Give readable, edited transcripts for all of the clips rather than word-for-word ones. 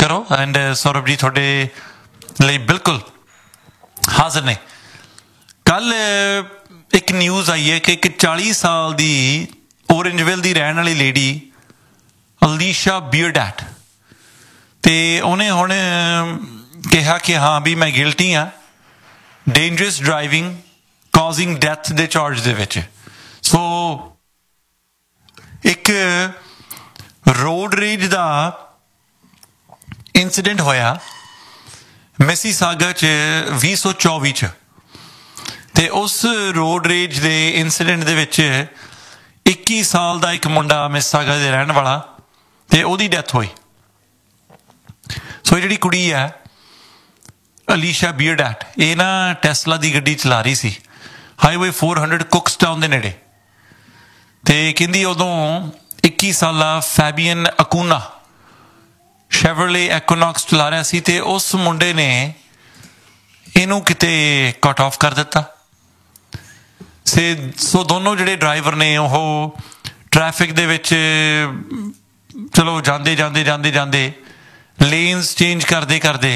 करो एंड सौरभ जी थोड़े लिए बिल्कुल हाजिर ने। कल एक न्यूज़ आई है कि एक 40 साल की ओरेंजविल की रहने वाली लेडी अलीशा बियरडैट ते उन्हें हुण कहा कि हाँ भी मैं गिल्टी हाँ dangerous driving causing death they charge दे विच। सो एक रोड रेज का इंसीडेंट होया मिसीसागा च 2024 च ते उस रोड रेज दे इंसीडेंट दे विच 21 साल का एक मुंडा मिसीसागा दे रहने वाला ते ओदी डैथ हुई। सो जिहड़ी कुड़ी है अलीशा बियरडैट ये ना टेस्ला की गड्डी चला रही सी हाईवे 400 कुक्सटाउन के नेड़े ते कहंदी उदों 21 साला फैबियन अकूना शेवरले एक्विनॉक्स चला रहा सी ते उस मुंडे ने इनू किते कट ऑफ कर दिता से। सो दोनों जिहड़े ड्राइवर ने वो ट्रैफिक दे विच चलो जांदे जांदे जांदे जांदे लेन्स चेंज करते करते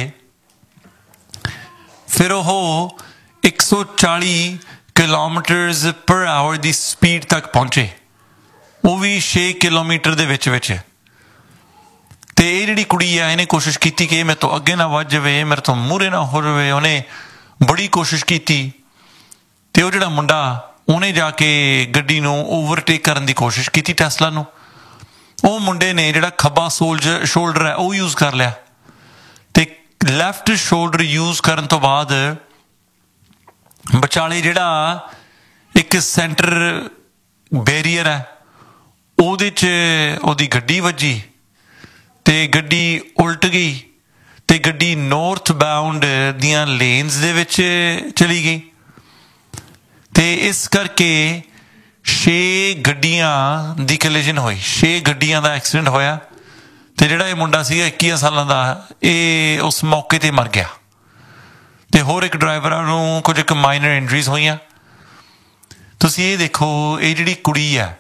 फिर वो 140 किलोमीटरस पर आवर की स्पीड तक पहुंचे, वो भी 6 किलोमीटर दे विच विच। ते ये जिहड़ी कुड़ी है इन्हें कोशिश की कि मेरे तो अगे ना वज जाए मेरे तो मूहरे ना हो जाए, उन्हें बड़ी कोशिश की ते वो जिहड़ा मुंडा उन्हें जाके गड्डी नूं ओवरटेक करन दी कोशिश की टेस्ला नूं। वो मुंडे ने जिहड़ा खब्बा शोल्डर है वो यूज़ कर लिया ते लैफ्ट शोल्डर यूज़ करन तो बाद बचाले जिहड़ा एक सेंटर बैरीयर है ਉਹਦੇ 'ਚ ਉਹਦੀ ਗੱਡੀ ਵੱਜੀ ਤੇ ਗੱਡੀ ਉਲਟ ਗਈ ਤੇ ਗੱਡੀ ਨਾਰਥ ਬਾਉਂਡ ਦੀਆਂ ਲੇਨਸ ਦੇ ਵਿੱਚ ਚਲੀ ਗਈ ਤੇ ਇਸ ਕਰਕੇ 6 ਗੱਡੀਆਂ ਦੀ ਕਲੀਜਨ ਹੋਈ, 6 ਗੱਡੀਆਂ ਦਾ ਐਕਸੀਡੈਂਟ ਹੋਇਆ ਤੇ ਜਿਹੜਾ ਇਹ ਮੁੰਡਾ ਸੀਗਾ 21 ਸਾਲਾਂ ਦਾ ਇਹ ਉਸ ਮੌਕੇ ਤੇ ਮਰ ਗਿਆ ਤੇ ਹੋਰ ਇੱਕ ਡਰਾਈਵਰਾਂ ਨੂੰ ਕੁਝ ਇੱਕ ਮਾਈਨਰ ਇੰਜਰੀਜ਼ ਹੋਈਆਂ। ਤੁਸੀਂ ਇਹ ਦੇਖੋ ਇਹ ਜਿਹੜੀ ਕੁੜੀ ਹੈ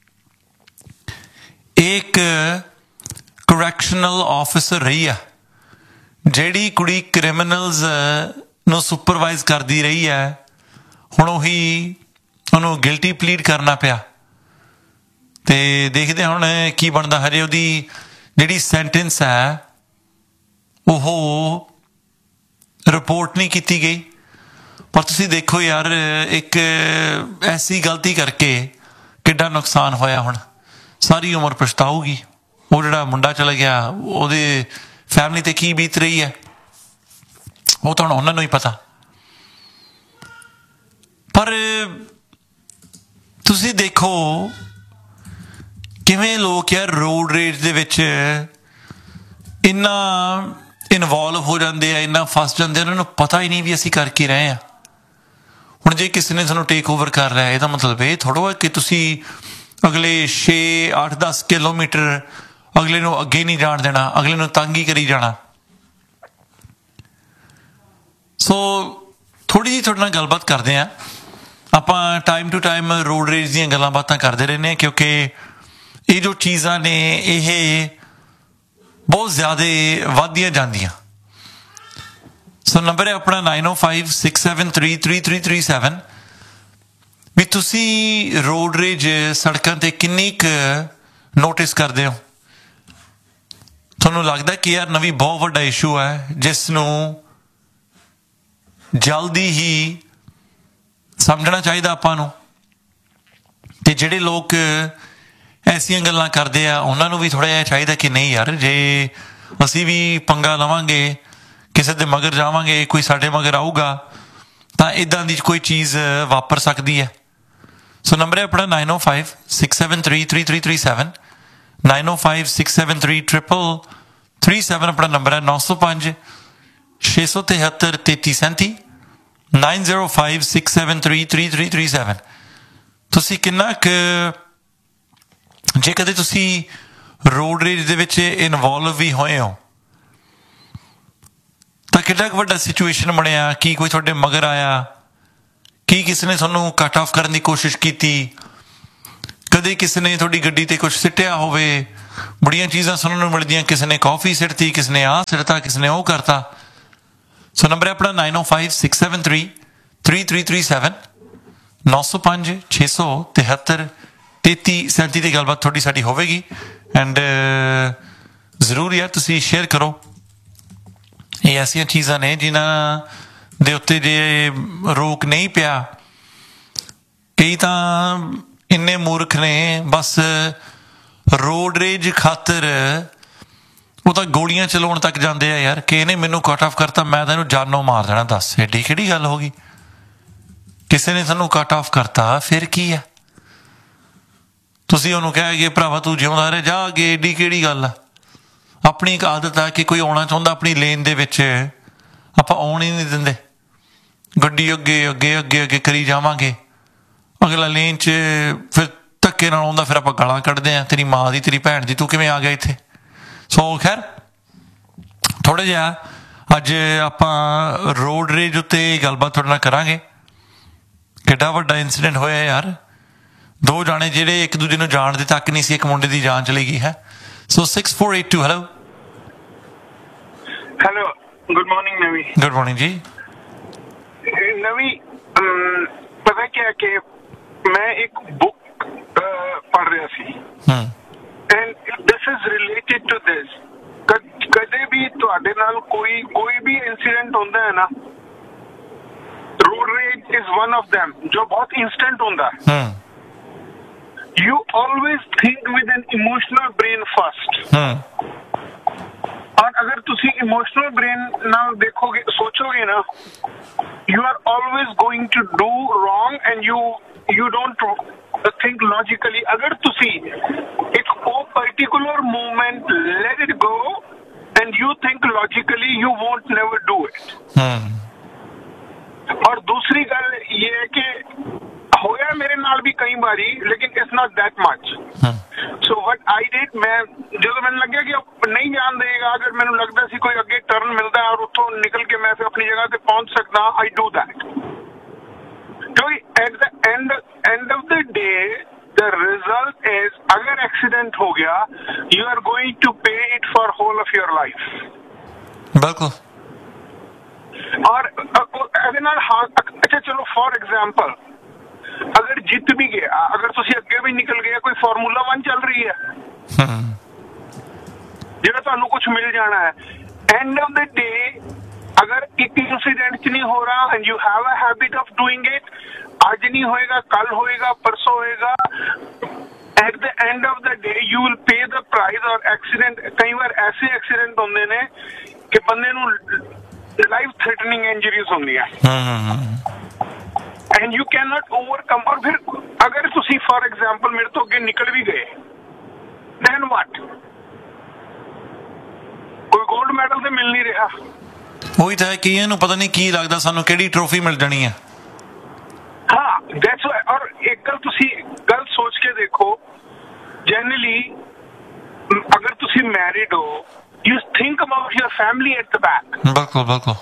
एक करैक्शनल ऑफिसर रही है, जिहड़ी कुड़ी क्रिमिनल्स नूं सुपरवाइज करती रही है, हुण उही उहनूं गिल्टी प्लीड करना पिया ते देखदे हुण की बनदा। हजे उहदी जिहड़ी सेंटेंस है ओह रिपोर्ट नहीं की गई, पर तुसीं देखो यार एक ऐसी गलती करके किड्डा नुकसान होया। हुण सारी उम्र पछताऊगी। वो जिहड़ा मुंडा चला गया ਉਹਦੇ फैमिली ते की बीत रही है वो तो उन्होंने ही पता। पर तुसी देखो किवें लोग यार रोड रेज दे विच इन्ना इनवॉल्व हो जाते हैं, इन्ना फस जाते हैं, उन्होंने पता ही नहीं भी असी करके रहे हैं। हुण जे किसी ने सानूं टेक ओवर कर लिया ਇਹਦਾ मतलब ये थोड़ा कि तुसी अगले 6, 8, 10 किलोमीटर अगले नूं अगे नहीं जाण देना, अगले नूं तंग ही करी जाना। सो थोड़ी जी थोड़े नाल गलबात करते हैं आपां time to time road rage दीयां गल्लां बातां करते रहने हैं क्योंकि ये जो चीज़ां ने ये बहुत ज़्यादा वधदियां जांदियां। सो नंबर है अपना 9056733337 भी तुसी रोड रेज सड़कों ते किन्नी क नोटिस करते हो। तुहानूं लगदा कि यार नवी बहुत वड्डा इशू है जिसनूं जल्दी ही समझना चाहिए आपां नूं ते जिहड़े लोग ऐसियां गल्लां करदे आ उन्हां नूं भी थोड़ा जिहा चाहिए कि नहीं यार जे असीं भी पंगा लवांगे किसी दे मगर जावांगे कोई साडे मगर आऊगा तां इदां दी कोई चीज़ वापर सकदी है। सो नंबर है अपना 9056733337 9056733337 अपना नंबर है 905 673 3337 9056733337। तुसी किन्ना क जे कदे तुसी रोड रेज दे विच इनवॉल्व भी होए हो तां किड्डा क वड्डा सिचुएशन बनिया कि कोई तुहाडे मगर आया की किसी ने तुहानूं कट ऑफ करने की कोशिश की, कदे किसी ने थोड़ी गड्डी ते कुछ सिटिया होवे ਬੜੀਆਂ ਚੀਜ਼ਾਂ ਸੁਣਨ ਨੂੰ ਮਿਲਦੀਆਂ, ਕਿਸੇ ਨੇ ਕੌਫੀ ਸਿੱਟਤੀ, ਕਿਸੇ ਨੇ ਆਹ ਸਿੱਟਤਾ, ਕਿਸੇ ਨੇ ਉਹ ਕਰਤਾ। ਸੋ ਨੰਬਰ ਹੈ ਆਪਣਾ 9056733337 905 673 3337 ਦੀ ਗੱਲਬਾਤ ਤੁਹਾਡੀ ਸਾਡੀ ਹੋਵੇਗੀ। ਐਂਡ ਜ਼ਰੂਰ ਯਾਰ ਤੁਸੀਂ ਸ਼ੇਅਰ ਕਰੋ। ਇਹ ਐਸੀਆਂ ਚੀਜ਼ਾਂ ਨੇ ਜਿਨ੍ਹਾਂ ਦੇ ਉੱਤੇ ਜੇ ਰੋਕ ਨਹੀਂ ਪਿਆ, ਕਈ ਤਾਂ ਇੰਨੇ ਮੂਰਖ ਨੇ ਬਸ ਰੋਡ ਰੇਜ ਖਾਤਰ ਉਹ ਤਾਂ ਗੋਲੀਆਂ ਚਲਾਉਣ ਤੱਕ ਜਾਂਦੇ ਆ ਯਾਰ, ਕਿ ਇਹਨੇ ਮੈਨੂੰ ਕੱਟ ਆਫ ਕਰਤਾ ਮੈਂ ਤਾਂ ਇਹਨੂੰ ਜਾਨੋਂ ਮਾਰ ਦੇਣਾ। ਦੱਸ ਐਡੀ ਕਿਹੜੀ ਗੱਲ ਹੋ ਗਈ? ਕਿਸੇ ਨੇ ਸਾਨੂੰ ਕੱਟ ਆਫ ਕਰਤਾ ਫਿਰ ਕੀ ਆ? ਤੁਸੀਂ ਉਹਨੂੰ ਕਹਿ ਗਏ ਭਰਾਵਾ ਤੂੰ ਜਿਉਂਦਾ ਰਹਿ, ਜਾ ਅੱਗੇ, ਐਡੀ ਕਿਹੜੀ ਗੱਲ ਆ? ਆਪਣੀ ਇੱਕ ਆਦਤ ਆ ਕਿ ਕੋਈ ਆਉਣਾ ਚਾਹੁੰਦਾ ਆਪਣੀ ਲੇਨ ਦੇ ਵਿੱਚ, ਆਪਾਂ ਆਉਣ ਹੀ ਨਹੀਂ ਦਿੰਦੇ, ਗੱਡੀ ਅੱਗੇ ਅੱਗੇ ਅੱਗੇ ਅੱਗੇ ਕਰੀ ਜਾਵਾਂਗੇ। ਅਗਲਾ ਲੇਨ 'ਚ ਫਿਰ ਧੱਕੇ ਨਾਲ ਆਉਂਦਾ, ਫਿਰ ਆਪਾਂ ਗਾਲਾਂ ਕੱਢਦੇ ਹਾਂ, ਤੇਰੀ ਮਾਂ ਦੀ, ਤੇਰੀ ਭੈਣ ਦੀ, ਤੂੰ ਕਿਵੇਂ ਆ ਗਿਆ ਇੱਥੇ? ਸੋ ਖੈਰ ਥੋੜ੍ਹਾ ਜਿਹਾ ਅੱਜ ਆਪਾਂ ਰੋਡ ਰੇਜ ਉੱਤੇ ਗੱਲਬਾਤ ਤੁਹਾਡੇ ਨਾਲ ਕਰਾਂਗੇ। ਕਿੱਡਾ ਵੱਡਾ ਇੰਸੀਡੈਂਟ ਹੋਇਆ ਯਾਰ, 2 ਜਾਣੇ ਜਿਹੜੇ ਇੱਕ ਦੂਜੇ ਨੂੰ ਜਾਣਦੇ ਤੱਕ ਨਹੀਂ ਸੀ, ਇੱਕ ਮੁੰਡੇ ਦੀ ਜਾਨ ਚਲੀ ਗਈ ਹੈ। ਸੋ 6482 ਹੈਲੋ गुड मॉर्निंग नवी। गुड मॉर्निंग जी। नवी पता क्या कि मैं एक बुक पढ़ रहा सी and this is related to this. कदे भी तुहाडे नाल कोई भी इंसिडेंट होंदा है ना, road rage is one of them जो बहुत इंस्टेंट होंदा है। You always think with an emotional brain first। और अगर तुसी इमोशनल ब्रेन नाल देखोगे, सोचोगे ना, you are always going to do wrong and you don't think logically। अगर तुसी एक particular moment let it go and you think logically, you won't never do it। और दूसरी गल ये है कि होया मेरे नाल भी कई बारी, लेकिन it's not that much. So what I did, मैं जो मैंने लगे कि नहीं जान देगा, अगर मैंने लगता सी कोई अगे टर्न मिलता है और उठो निकल के मैं फिर अपनी जगह पे पहुंच सकता, आई डू दैट। क्योंकि at the end of the day the result is, अगर एक्सीडेंट हो गया, यू आर गोइंग टू पे it for whole of your life. बिल्कुल। और अच्छा चलो फॉर एग्जाम्पल, अगर जित भी गया, अगर तुसी अगे भी निकल गया, कोई फार्मूला 1 चल रही है जिहड़ा तुहानू कुछ मिल जाना है, एंड ऑफ द डे अगर एक इंसिडेंट च नहीं हो रहा and you have a habit of doing it, आज नहीं होएगा, कल होएगा, परसों होएगा, at the end of the day you will pay the price. और एक्सीडेंट कई बार ऐसे एक्सीडेंट होंदे ने कि बंदे नू लाइफ थ्रेटनिंग इंजरीज होंदियां and you can not overcome. और फिर अगर तुसी फॉर एग्जाम्पल मेरे तो अगे निकल भी गए, देन व्हाट? कोई गोल्ड मेडल तो मिल नहीं रहा। ਉਹੀ ਤਾਂ ਹੈ ਕਿ ਇਹਨੂੰ ਪਤਾ ਨਹੀਂ ਕੀ ਲੱਗਦਾ ਸਾਨੂੰ ਕਿਹੜੀ ਟਰੋਫੀ ਮਿਲ ਜਾਣੀ ਹੈ। हाँ दैट्स व्हाई। और एक गल तुसी गल सोच के देखो, जनरली अगर तुसी मैरिड हो, you think about your family at the back। बिल्कुल बिल्कुल।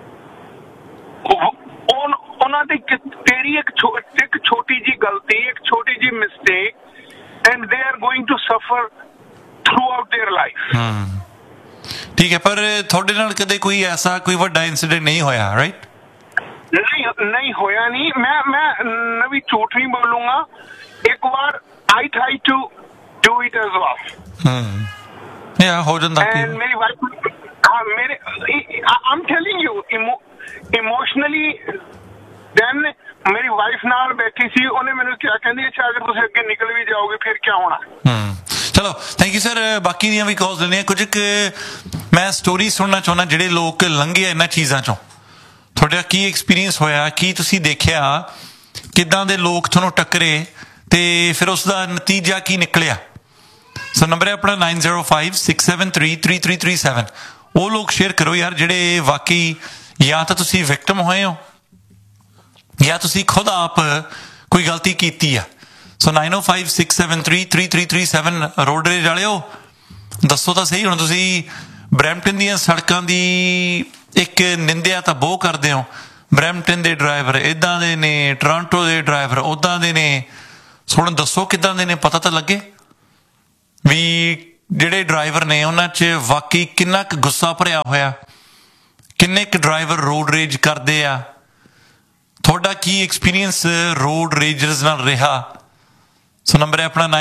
ਉਹਨਾਂ ਦੀ ਤੇਰੀ ਇੱਕ ਛੋਟੀ ਜੀ ਗਲਤੀ, ਇੱਕ ਛੋਟੀ ਜੀ mistake, and they are going to ਸਫਰ ਥਰੂ ਆਊਟ देयर ਲਾਈਫ। ਠੀਕ ਹੈ, ਪਰ ਤੁਹਾਡੇ ਨਾਲ ਕਦੇ ਕੋਈ ਐਸਾ ਕੋਈ ਵੱਡਾ ਇਨਸੀਡੈਂਟ ਨਹੀਂ ਹੋਇਆ, ਰਾਈਟ? नहीं होया नहीं। मैं नवी झूठ नहीं बोलूंगा, एक बार I try to do it as well या हो जाता है। एंड मेरी वाइफ, हाँ मेरे, I am telling you emotionally, then मेरी वाइफ नाल बैठी सी, उन्हें मैंने क्या कहंदी, अच्छा अगर तुम अगे निकल भी जाओगे फिर क्या होना। ਚਲੋ ਥੈਂਕ ਯੂ ਸਰ। ਬਾਕੀ ਦੀਆਂ ਵੀ ਕਾਲਸ ਲੈਣੀਆਂ। ਕੁਝ ਮੈਂ ਸਟੋਰੀ ਸੁਣਨਾ ਚਾਹੁੰਦਾ ਜਿਹੜੇ ਲੋਕ ਲੰਘੇ ਇਹਨਾਂ ਚੀਜ਼ਾਂ ਚੋਂ। ਤੁਹਾਡਾ ਕੀ ਐਕਸਪੀਰੀਅੰਸ ਹੋਇਆ, ਕੀ ਤੁਸੀਂ ਦੇਖਿਆ, ਕਿੱਦਾਂ ਦੇ ਲੋਕ ਤੁਹਾਨੂੰ ਟੱਕਰੇ ਤੇ ਫਿਰ ਉਸ ਦਾ ਨਤੀਜਾ ਕੀ ਨਿਕਲਿਆ? ਸੋ ਨੰਬਰ ਹੈ ਆਪਣਾ 9056733337। ਉਹ ਲੋਕ ਸ਼ੇਅਰ ਕਰੋ ਯਾਰ ਜਿਹੜੇ ਵਾਕਈ ਜਾਂ ਤਾਂ ਤੁਸੀਂ ਵਿਕਟਮ ਹੋਏ ਹੋ ਜਾਂ ਤੁਸੀਂ ਖੁਦ ਆਪ ਕੋਈ ਗਲਤੀ ਕੀਤੀ ਆ। ਸੋ 9056733337 ਰੋਡ ਰੇਜ ਵਾਲਿਓ ਦੱਸੋ ਤਾਂ ਸਹੀ। ਹੁਣ ਤੁਸੀਂ ਬਰੈਂਪਟਨ ਦੀਆਂ ਸੜਕਾਂ ਦੀ ਇੱਕ ਨਿੰਦਿਆ ਤਾਂ ਬਹੁਤ ਕਰਦੇ ਹੋ, ਬਰੈਂਪਟਨ ਦੇ ਡਰਾਈਵਰ ਇੱਦਾਂ ਦੇ ਨੇ, ਟੋਰਾਂਟੋ ਦੇ ਡਰਾਈਵਰ ਉੱਦਾਂ ਦੇ ਨੇ। ਹੁਣ ਦੱਸੋ ਕਿੱਦਾਂ ਦੇ ਨੇ, ਪਤਾ ਤਾਂ ਲੱਗੇ ਵੀ ਜਿਹੜੇ ਡਰਾਈਵਰ ਨੇ ਉਹਨਾਂ 'ਚ ਵਾਕਈ ਕਿੰਨਾ ਕੁ ਗੁੱਸਾ ਭਰਿਆ ਹੋਇਆ, ਕਿੰਨੇ ਕੁ ਡਰਾਈਵਰ ਰੋਡ ਰੇਜ ਕਰਦੇ ਆ, ਤੁਹਾਡਾ ਕੀ ਐਕਸਪੀਰੀਅੰਸ ਰੋਡ ਰੇਜਰਸ ਨਾਲ ਰਿਹਾ? ਸੋ ਨੰਬਰ ਹੈ ਆਪਣਾ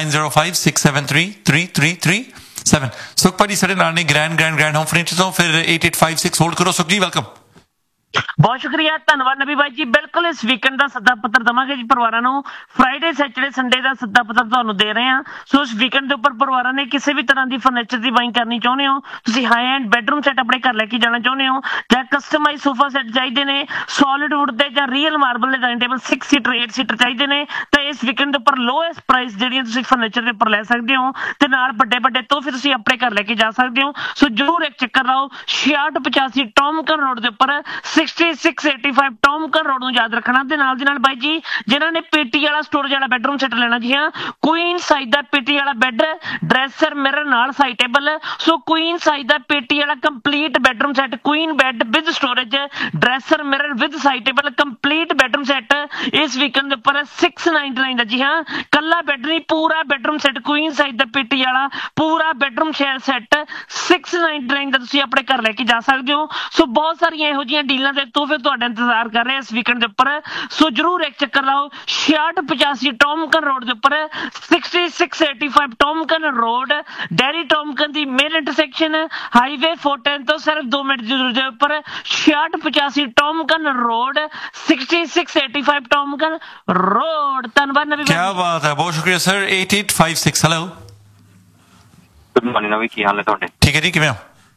9056733337। ਸੁਖ ਭਾਜੀ ਸਾਡੇ ਨਾਲ ਨੇ ਗ੍ਰੈਂਡ ਹੋਮ ਫਰਨੀਚਰ ਤੋਂ। ਫਿਰ 8856 ਹੋਲਡ ਕਰੋ। ਸੁਖ ਜੀ ਵੈਲਕਮ। ਬਹੁਤ ਸ਼ੁਕਰੀਆ, ਧੰਨਵਾਦ ਨਬੀ ਬਾਈ ਜੀ। ਬਿਲਕੁਲ ਇਸ ਵੀਕਐਂਡ ਦਾ ਸੱਦਾ ਪੱਤਰ ਦੇਵਾਂਗੇ ਜੀ ਪਰਿਵਾਰਾਂ ਨੂੰ। ਫਰਾਈਡੇ ਸੈਚਰਡੇ ਸੰਡੇ ਦਾ ਸੱਦਾ ਪੱਤਰ ਤੁਹਾਨੂੰ ਦੇ ਰਹੇ ਹਾਂ। ਸੋ ਇਸ ਵੀਕਐਂਡ ਦੇ ਉੱਪਰ ਪਰਿਵਾਰਾਂ ਨੇ ਕਿਸੇ ਵੀ ਤਰ੍ਹਾਂ ਦੀ ਫਰਨੀਚਰ ਦੀ ਬਾਈਂਗ ਕਰਨੀ ਚਾਹੁੰਦੇ ਹੋ, ਤੁਸੀਂ ਹਾਈ ਐਂਡ ਬੈਡਰੂਮ ਸੈੱਟ ਆਪਣੇ ਘਰ ਲੈ ਕੇ ਜਾਣਾ ਚਾਹੁੰਦੇ ਹੋ, ਜਾਂ ਕਸਟਮਾਈਜ਼ ਸੋਫਾ ਸੈੱਟ ਚਾਹੀਦੇ ਨੇ ਸੋਲਿਡ ਵੁੱਡ ਦੇ ਜਾਂ ਰੀਅਲ ਮਾਰਬਲ ਦੇ ਡਾਈਨਿੰਗ ਟੇਬਲ 6 ਸੀਟਰ 8 ਸੀਟਰ ਚਾਹੀਦੇ ਨੇ, ਤਾਂ ਇਸ ਵੀਕਐਂਡ ਦੇ ਉੱਪਰ ਲੋਐਸਟ ਪ੍ਰਾਈਸ ਜਿਹੜੀਆਂ ਤੁਸੀਂ ਫਰਨੀਚਰ ਦੇ ਉੱਪਰ ਲੈ ਸਕਦੇ ਹੋ, ਤੇ ਨਾਲ ਵੱਡੇ ਤੋਹਫੇ ਤੁਸੀਂ ਆਪਣੇ ਘਰ ਲੈ ਕੇ ਜਾ ਸਕਦੇ ਹੋ। ਸੋ ਜ਼ਰੂਰ ਇੱਕ ਚੱਕਰ ਲਾਓ 6685 ਟੌਮਕਨ ਰੋਡ ਦੇ ਉੱਪਰ 6685 ਟੌਮਕਨ ਰੋਡ ਨੂੰ ਯਾਦ ਰੱਖਣਾ। ਤੇ ਨਾਲ ਦੀ ਨਾਲ ਬਾਈ ਜੀ ਜਿਨ੍ਹਾਂ ਨੇ ਪੇਟੀ ਵਾਲਾ ਸਟੋਰੇਜ ਵਾਲਾ ਬੈਡਰੂਮ ਸੈੱਟ ਲੈਣਾ, ਜੀ ਹਾਂ, ਕੁਈਨ ਸਾਈਜ਼ ਦਾ ਪੇਟੀ ਵਾਲਾ ਬੈੱਡ, ਡਰੈਸਰ ਮਿਰਰ ਨਾਲ ਸਾਈਡ ਟੇਬਲ। ਸੋ ਕੁਈਨ ਸਾਈਜ਼ ਦਾ ਪੇਟੀ ਵਾਲਾ complete bedroom set, Queen bed with storage, dresser mirror with side table, complete bedroom set ਇਸ ਵੀਕਐਂਡ ਦੇ ਉੱਪਰ 699 ਦਾ। ਜੀ ਹਾਂ, ਕੱਲਾ ਬੈੱਡ ਨਹੀਂ, ਪੂਰਾ ਬੈਡਰੂਮ ਸੈੱਟ, ਕੁਈਨ ਸਾਈਜ਼ ਦਾ ਪੇਟੀ ਵਾਲਾ ਪੂਰਾ ਬੈਡਰੂਮ ਸੈੱਟ 699 ਦਾ ਤੁਸੀਂ ਆਪਣੇ ਘਰ ਲੈ ਕੇ ਜਾ ਸਕਦੇ ਹੋ। ਸੋ ਬਹੁਤ ਸਾਰੀਆਂ ਇਹੋ ਜਿਹੀਆਂ ਡੀਲਾਂ ਦੇ ਤੋਹਫੇ ਤੁਹਾਡਾ ਇੰਤਜ਼ਾਰ ਕਰ ਰਹੇ ਇਸ ਵੀਕਐਂਡ ਦੇ ਉੱਪਰ। ਸੋ ਜਰੂਰ ਇੱਕ ਚੱਕਰ ਲਾਓ 6685 ਟੌਮਕਨ ਰੋਡ ਦੇ ਉੱਪਰ 6685 ਟੌਮਕਨ ਰੋਡ, ਡੈਰੀ ਟੌਮਕਨ ਦੀ ਮੇਨ ਇੰਟਰਸੈਕਸ਼ਨ ਹਾਈਵੇ 410 ਤੋਂ ਸਿਰਫ 2 ਮਿੰਟ ਦੀ ਦੂਰੀ ਦੇ ਉੱਪਰ 6685 ਟੌਮਕਨ ਰੋਡ 6685 ਟੌਮਕਨ ਰੋਡ। ਧੰਨਵਾਦ ਨਵੀ। ਕੀ ਬਾਤ ਹੈ, ਬਹੁਤ ਸ਼ੁਕਰੀਆ ਸਰ। 8856 ਹੈਲੋ। ਗੁੱਡ ਮਾਰਨਿੰਗ ਨਵੀ, ਕੀ ਹਾਲ ਹੈ ਤੁਹਾਡੇ? ਠੀਕ ਹੈ ਜੀ, ਕਿਵੇਂ ਹੋ?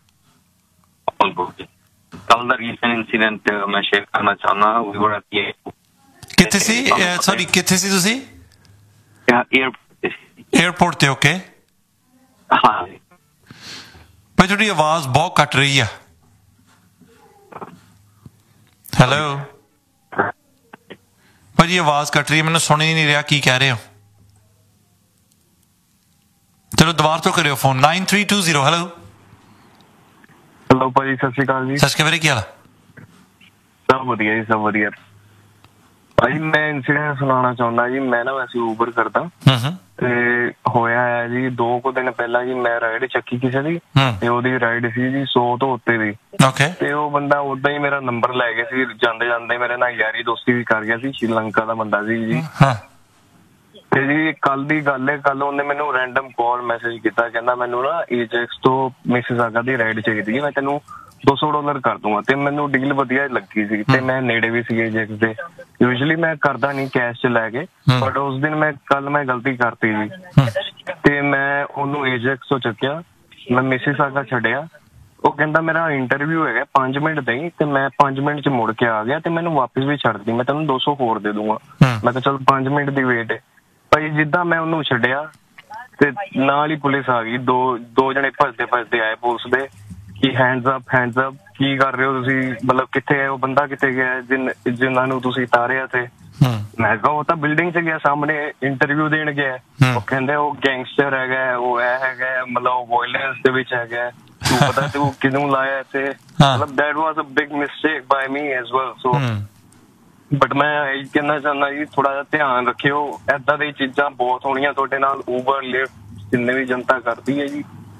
ਕੱਲ ਦਾ ਰੀਸੈਂਟ ਇਨਸੀਡੈਂਟ ਮੈਂ ਸ਼ੇਅਰ ਕਰਨਾ ਚਾਹੁੰਦਾ। ਵੀ ਬੜਾ ਕਿੱਥੇ ਸੀ? ਸੌਰੀ, ਕਿੱਥੇ ਸੀ ਤੁਸੀਂ? ਏਅਰਪੋਰਟ ਤੇ। ਓਕੇ। ਹਾਂ ਭਾਈ ਤੁਹਾਡੀ ਆਵਾਜ਼ ਬਹੁਤ ਕੱਟ ਰਹੀ ਆ। ਹੈਲੋ ਭਾਜੀ, ਆਵਾਜ਼ ਕੱਟ ਰਹੀ ਹੈ, ਮੈਨੂੰ ਸੁਣ ਹੀ ਨਹੀਂ ਰਿਹਾ ਕੀ ਕਹਿ ਰਹੇ ਹੋ। ਚਲੋ ਦੁਬਾਰਾ ਤੋਂ ਕਰਿਓ ਫੋਨ। 9320 ਹੈਲੋ। ਹੈਲੋ ਭਾਜੀ, ਸਤਿ ਸ਼੍ਰੀ ਅਕਾਲ ਜੀ। ਸਤਿ ਸ਼੍ਰੀ ਅਕਾਲ, ਕੀ ਹਾਲ? ਸਭ ਵਧੀਆ ਜੀ, ਸਭ ਵਧੀਆ। ਭਾਜੀ ਮੈਂ ਇਨਸੀਡੈਂਟ ਸੁਣਾਉਣਾ ਚਾਹੁੰਦਾ ਜੀ। ਮੈਂ ਨਾ ਵੈਸੇ ਊਬਰ ਕਰਦਾ, ਤੇ ਹੋਇਆ ਹੈ ਜੀ 2 ਕੁ ਦਿਨ ਪਹਿਲਾਂ ਜੀ ਮੈਂ ਰਾਈਡ ਚੱਕੀ ਕਿਸੇ ਦੀ, ਤੇ ਉਹਦੀ ਰਾਈਡ ਸੀ ਜੀ 100 ਤੋਂ ਉੱਤੇ ਦੀ। ਤੇ ਉਹ ਬੰਦਾ ਓਦਾਂ ਹੀ ਮੇਰਾ ਨੰਬਰ ਲੈ ਗਿਆ ਸੀ, ਜਾਂਦੇ ਜਾਂਦੇ ਮੇਰੇ ਨਾਲ ਯਾਰੀ ਦੋਸਤੀ ਵੀ ਕਰ ਗਿਆ ਸੀ। ਸ਼੍ਰੀਲੰਕਾ ਦਾ ਬੰਦਾ ਸੀ ਜੀ। ਤੇ ਜੀ ਕੱਲ ਦੀ ਗੱਲ ਹੈ, ਕੱਲ ਉਹਨੇ ਮੈਨੂੰ ਰੈਂਡਮ ਕਾਲ ਮੈਸੇਜ ਕੀਤਾ, ਕਹਿੰਦਾ ਮੈਨੂੰ ਨਾ ਏਜੈਕਸ ਤੋਂ ਮਿਸਿਸਾਗਾ ਦੀ ਰਾਈਡ ਚਾਹੀਦੀ ਹੈ, ਮੈਂ ਤੈਨੂੰ $200 ਕਰ ਦੂੰਗਾ। ਤੇ ਮੈਨੂੰ ਡੀਲ ਵਧੀਆ ਲੱਗੀ ਸੀ, ਤੇ ਮੈਂ ਨੇੜੇ ਵੀ ਸੀ ਏਜੈਕਸ ਦੇ। ਯੂਜੂਅਲੀ ਮੈਂ ਕਰਦਾ ਨਹੀਂ ਕੈਸ਼ ਚ ਲੈ ਕੇ, ਬਟ ਉਸ ਦਿਨ ਕੱਲ ਮੈਂ ਗਲਤੀ ਕਰਤੀ ਜੀ, ਤੇ ਮੈਂ ਉਹਨੂੰ ਏਜੈਕਸ ਤੋਂ ਚੱਕਿਆ, ਮੈਂ ਮਿਸਿਸਾਗਾ ਛੱਡਿਆ। ਉਹ ਕਹਿੰਦਾ ਮੇਰਾ ਇੰਟਰਵਿਊ ਹੈਗਾ 5 ਮਿੰਟ ਦੇ, ਤੇ ਮੈਂ 5 ਮਿੰਟ ਚ ਮੁੜ ਕੇ ਆ ਗਿਆ, ਤੇ ਮੈਨੂੰ ਵਾਪਸ ਵੀ ਛੱਡਦੀ, ਮੈਂ ਤੈਨੂੰ 200 ਹੋਰ ਦੇ ਦੂੰਗਾ। ਮੈਂ ਕਿਹਾ ਚਲ 5 ਮਿੰਟ ਦੀ ਵੇਟ ਹੈ ਭਾਈ। ਜਿੱਦਾਂ ਮੈਂ ਉਹਨੂੰ ਛੱਡਿਆ ਤੇ ਨਾਲ ਹੀ ਪੁਲਿਸ ਆ ਗਈ। ਦੋ ਜਣੇ ਭੱਜਦੇ ਆਏ ਪੁਲਿਸ ਦੇ ਕਿ ਹੈਂਡਸ ਅਪ ਕੀ ਕਰ ਰਹੇ ਹੋ ਤੁਸੀਂ, ਮਤਲਬ ਕਿੱਥੇ ਹੈ ਉਹ ਬੰਦਾ, ਕਿੱਥੇ ਗਿਆ ਜਿਨ੍ਹਾਂ ਨੂੰ ਤੁਸੀਂ ਤਾਰਿਆ। ਤੇ ਮੈਂ ਕਿਹਾ ਉਹ ਤਾਂ ਬਿਲਡਿੰਗ ਚ ਗਿਆ, ਸਾਹਮਣੇ ਇੰਟਰਵਿਊ ਦੇਣ ਗਿਆ। ਉਹ ਕਹਿੰਦੇ ਉਹ ਗੈਂਗਸਟਰ ਹੈਗਾ, ਉਹ ਇਹ ਹੈਗਾ, ਮਤਲਬ ਵਾਇਲੈਂਸ ਦੇ ਵਿੱਚ ਹੈਗਾ, ਤੂੰ ਪਤਾ ਤੂੰ ਕਿਹਨੂੰ ਲਾਇਆ ਇੱਥੇ। ਮਤਲਬ that was a big mistake by me as well. So but ਮੈਂ ਇਹ ਕਹਿਣਾ ਚਾਹੁੰਦਾ ਜੀ, ਥੋੜਾ ਜਿਹਾ ਧਿਆਨ ਰੱਖਿਓ, ਏਦਾਂ ਦੀ ਚੀਜ਼ਾਂ ਬਹੁਤ ਹੋਣੀਆਂ ਤੁਹਾਡੇ ਨਾਲ। ਊਬਰ ਲਿਫਟ ਜਿੰਨੇ ਵੀ ਜਨਤਾ ਕਰਦੀ ਹੈ ਜੀ।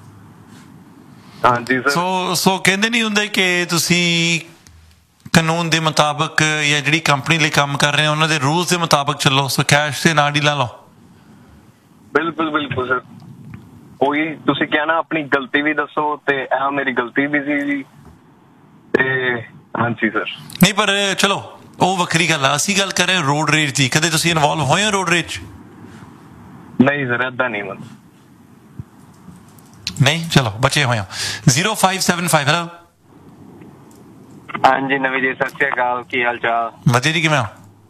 ਹਾਂਜੀ ਸਰ। ਸੋ ਕਹਿੰਦੇ ਨਹੀਂ ਹੁੰਦੇ ਕਿ ਤੁਸੀਂ ਕਾਨੂੰਨ ਦੇ ਮੁਤਾਬਕ ਜਾਂ ਜਿਹੜੀ ਕੰਪਨੀ ਲਈ ਕੰਮ ਕਰ ਰਹੇ ਹੋ ਉਹਨਾਂ ਦੇ ਰੂਲਸ ਦੇ ਮੁਤਾਬਕ ਚੱਲੋ। ਸੋ ਕੈਸ਼ ਤੇ ਨਾ ਡੀਲਾਂ ਲਓ। ਬਿਲਕੁਲ ਸਰ। ਉਹੀ ਤੁਸੀਂ ਕਹਿਣਾ ਆਪਣੀ ਗਲਤੀ ਵੀ ਦੱਸੋ, ਤੇ ਇਹ ਮੇਰੀ ਗਲਤੀ ਵੀ ਸੀ ਜੀ। ਤੇ ਹਾਂਜੀ ਸਰ। ਨਹੀਂ ਪਰ ਚਲੋ ਉਹ ਵੱਖਰੀ ਗੱਲ ਆ, ਅਸੀਂ ਗੱਲ ਕਰ ਰਹੇ ਰੋਡ ਰੇਜ ਦੀ। ਕਦੇ ਤੁਸੀਂ ਇਨਵੋਲਵ ਹੋਏ ਹੋ ਰੋਡ ਰੇਜ? ਨਹੀਂ ਸਰ, ਏਦਾਂ ਨਹੀਂ। ਮਤਲਬ ਨਹੀਂ, ਚਲੋ ਬਚੇ ਹੋਏ ਹੋ। 0575 ਹੈਲੋ। ਹਾਂਜੀ ਨਵੀ ਜੀ, ਸਤਿ ਸ਼੍ਰੀ ਅਕਾਲ, ਕੀ ਹਾਲ ਚਾਲ? ਵਧੀਆ ਜੀ, ਕਿਵੇਂ ਹੋ?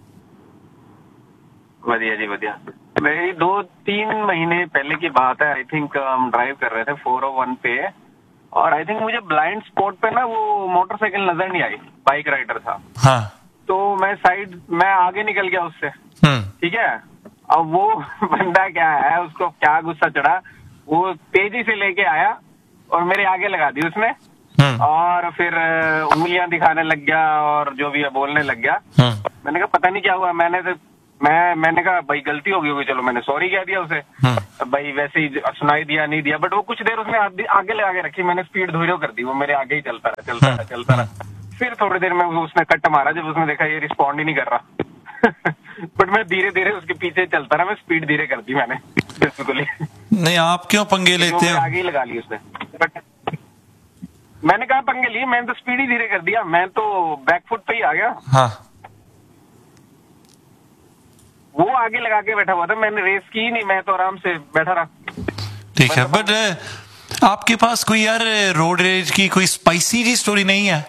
बढ़िया जी बढ़िया। मेरी 2-3 महीने पहले की बात है। आई थिंक हम ड्राइव कर रहे थे 401 पे, और आई थिंक मुझे ब्लाइंड स्पॉट पे ना वो मोटरसाइकिल नजर नहीं आई, बाइक राइडर था। हाँ। तो मैं आगे निकल गया उससे। ठीक है। अब वो बंदा क्या है, उसको क्या गुस्सा चढ़ा, वो तेजी से लेके आया और मेरे आगे लगा दी उसने, और फिर उंगलियां दिखाने लग गया और जो भी है बोलने लग गया। मैंने कहा पता नहीं क्या हुआ, मैंने तो मैंने कहा भाई गलती हो गई होगी, चलो मैंने सॉरी कह दिया उसे, भाई वैसे ही सुनाई दिया नहीं दिया, बट वो कुछ देर उसने आगे लगा के रखी, मैंने स्पीड धीरे कर दी, वो मेरे आगे ही चलता रहा। फिर थोड़ी देर में उसने कट मारा, जब उसने देखा ये रिस्पॉन्ड ही नहीं कर रहा बट मैं धीरे धीरे उसके पीछे चलता रहा, मैं स्पीड धीरे कर दी मैंने बिल्कुल ही। नहीं आप क्यों पंगे लेते हो? आगे ही लगा ली उसने, बट मैंने कहा पंगे लिए, मैंने तो स्पीड ही धीरे कर दिया, मैं तो बैकफुट पे ही आ गया। हाँ वो आगे लगा के बैठा हुआ था, मैंने रेस की ही नहीं, मैं तो आराम से बैठा रहा। ठीक है, बट आपके पास कोई यार रोड रेज की कोई स्पाइसी जी स्टोरी नहीं है?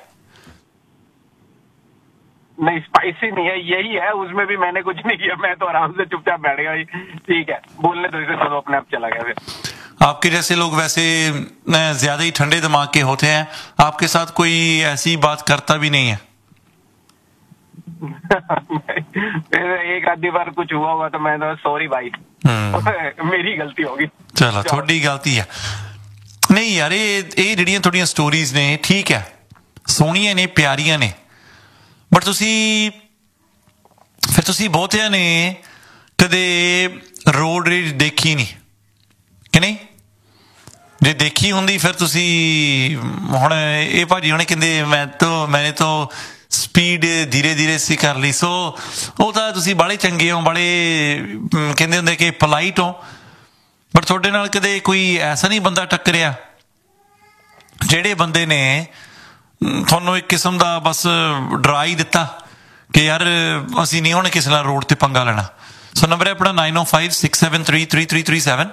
नहीं स्पाइसी नहीं है, यही है, उसमें भी मैंने कुछ नहीं किया, मैं तो आराम से चुपचाप बैठ गया, ठीक है बोलने तो इसे, चलो अपने आप चला गया। फिर आपके जैसे लोग वैसे ज्यादा ही ठंडे दिमाग के होते हैं, आपके साथ कोई ऐसी बात करता भी नहीं है? एक आधी बार कुछ हुआ हुआ तो मैं तो सॉरी भाई मेरी गलती होगी। चलो थोड़ी गलती है। नहीं यार ਇਹ ਜਿਹੜੀਆਂ ਤੁਹਾਡੀਆਂ ਸਟੋਰੀਜ਼ ਨੇ ਠੀਕ ਹੈ, ਸੋਹਣੀਆਂ ਨੇ, ਪਿਆਰੀਆਂ ਨੇ, ਬਟ ਤੁਸੀਂ ਬਹੁਤਿਆਂ ਨੇ ਕਦੇ ਰੋਡ ਰੇਜ ਦੇਖੀ ਨਹੀਂ ਕਿ ਨਹੀਂ? ਜੇ ਦੇਖੀ ਹੁੰਦੀ ਫਿਰ ਤੁਸੀਂ ਹੁਣ ਇਹ ਭਾਜੀ ਹੁਣੇ ਕਹਿੰਦੇ ਮੈਨੇ ਤਾਂ ਸਪੀਡ ਧੀਰੇ ਧੀਰੇ ਸੀ ਕਰ ਲਈ, ਸੋ ਉਹ ਤਾਂ ਤੁਸੀਂ ਬਾਲੇ ਚੰਗੇ ਹੋ, ਬਾਲੇ ਕਹਿੰਦੇ ਹੁੰਦੇ ਕਿ ਪੋਲਾਈਟ ਹੋ, ਬਟ ਤੁਹਾਡੇ ਨਾਲ ਕਦੇ ਕੋਈ ਐਸਾ ਨਹੀਂ ਬੰਦਾ ਟੱਕਰਿਆ ਜਿਹੜੇ ਬੰਦੇ ਨੇ ਤੁਹਾਨੂੰ ਇੱਕ ਕਿਸਮ ਦਾ ਬਸ ਡਰਾ ਹੀ ਦਿੱਤਾ ਕਿ ਯਾਰ ਅਸੀਂ ਨਹੀਂ ਹੁਣ ਕਿਸੇ ਨਾਲ ਰੋਡ ਤੇ ਪੰਗਾ ਲੈਣਾ? ਸੋ ਨੰਬਰ ਹੈ ਆਪਣਾ 9056733337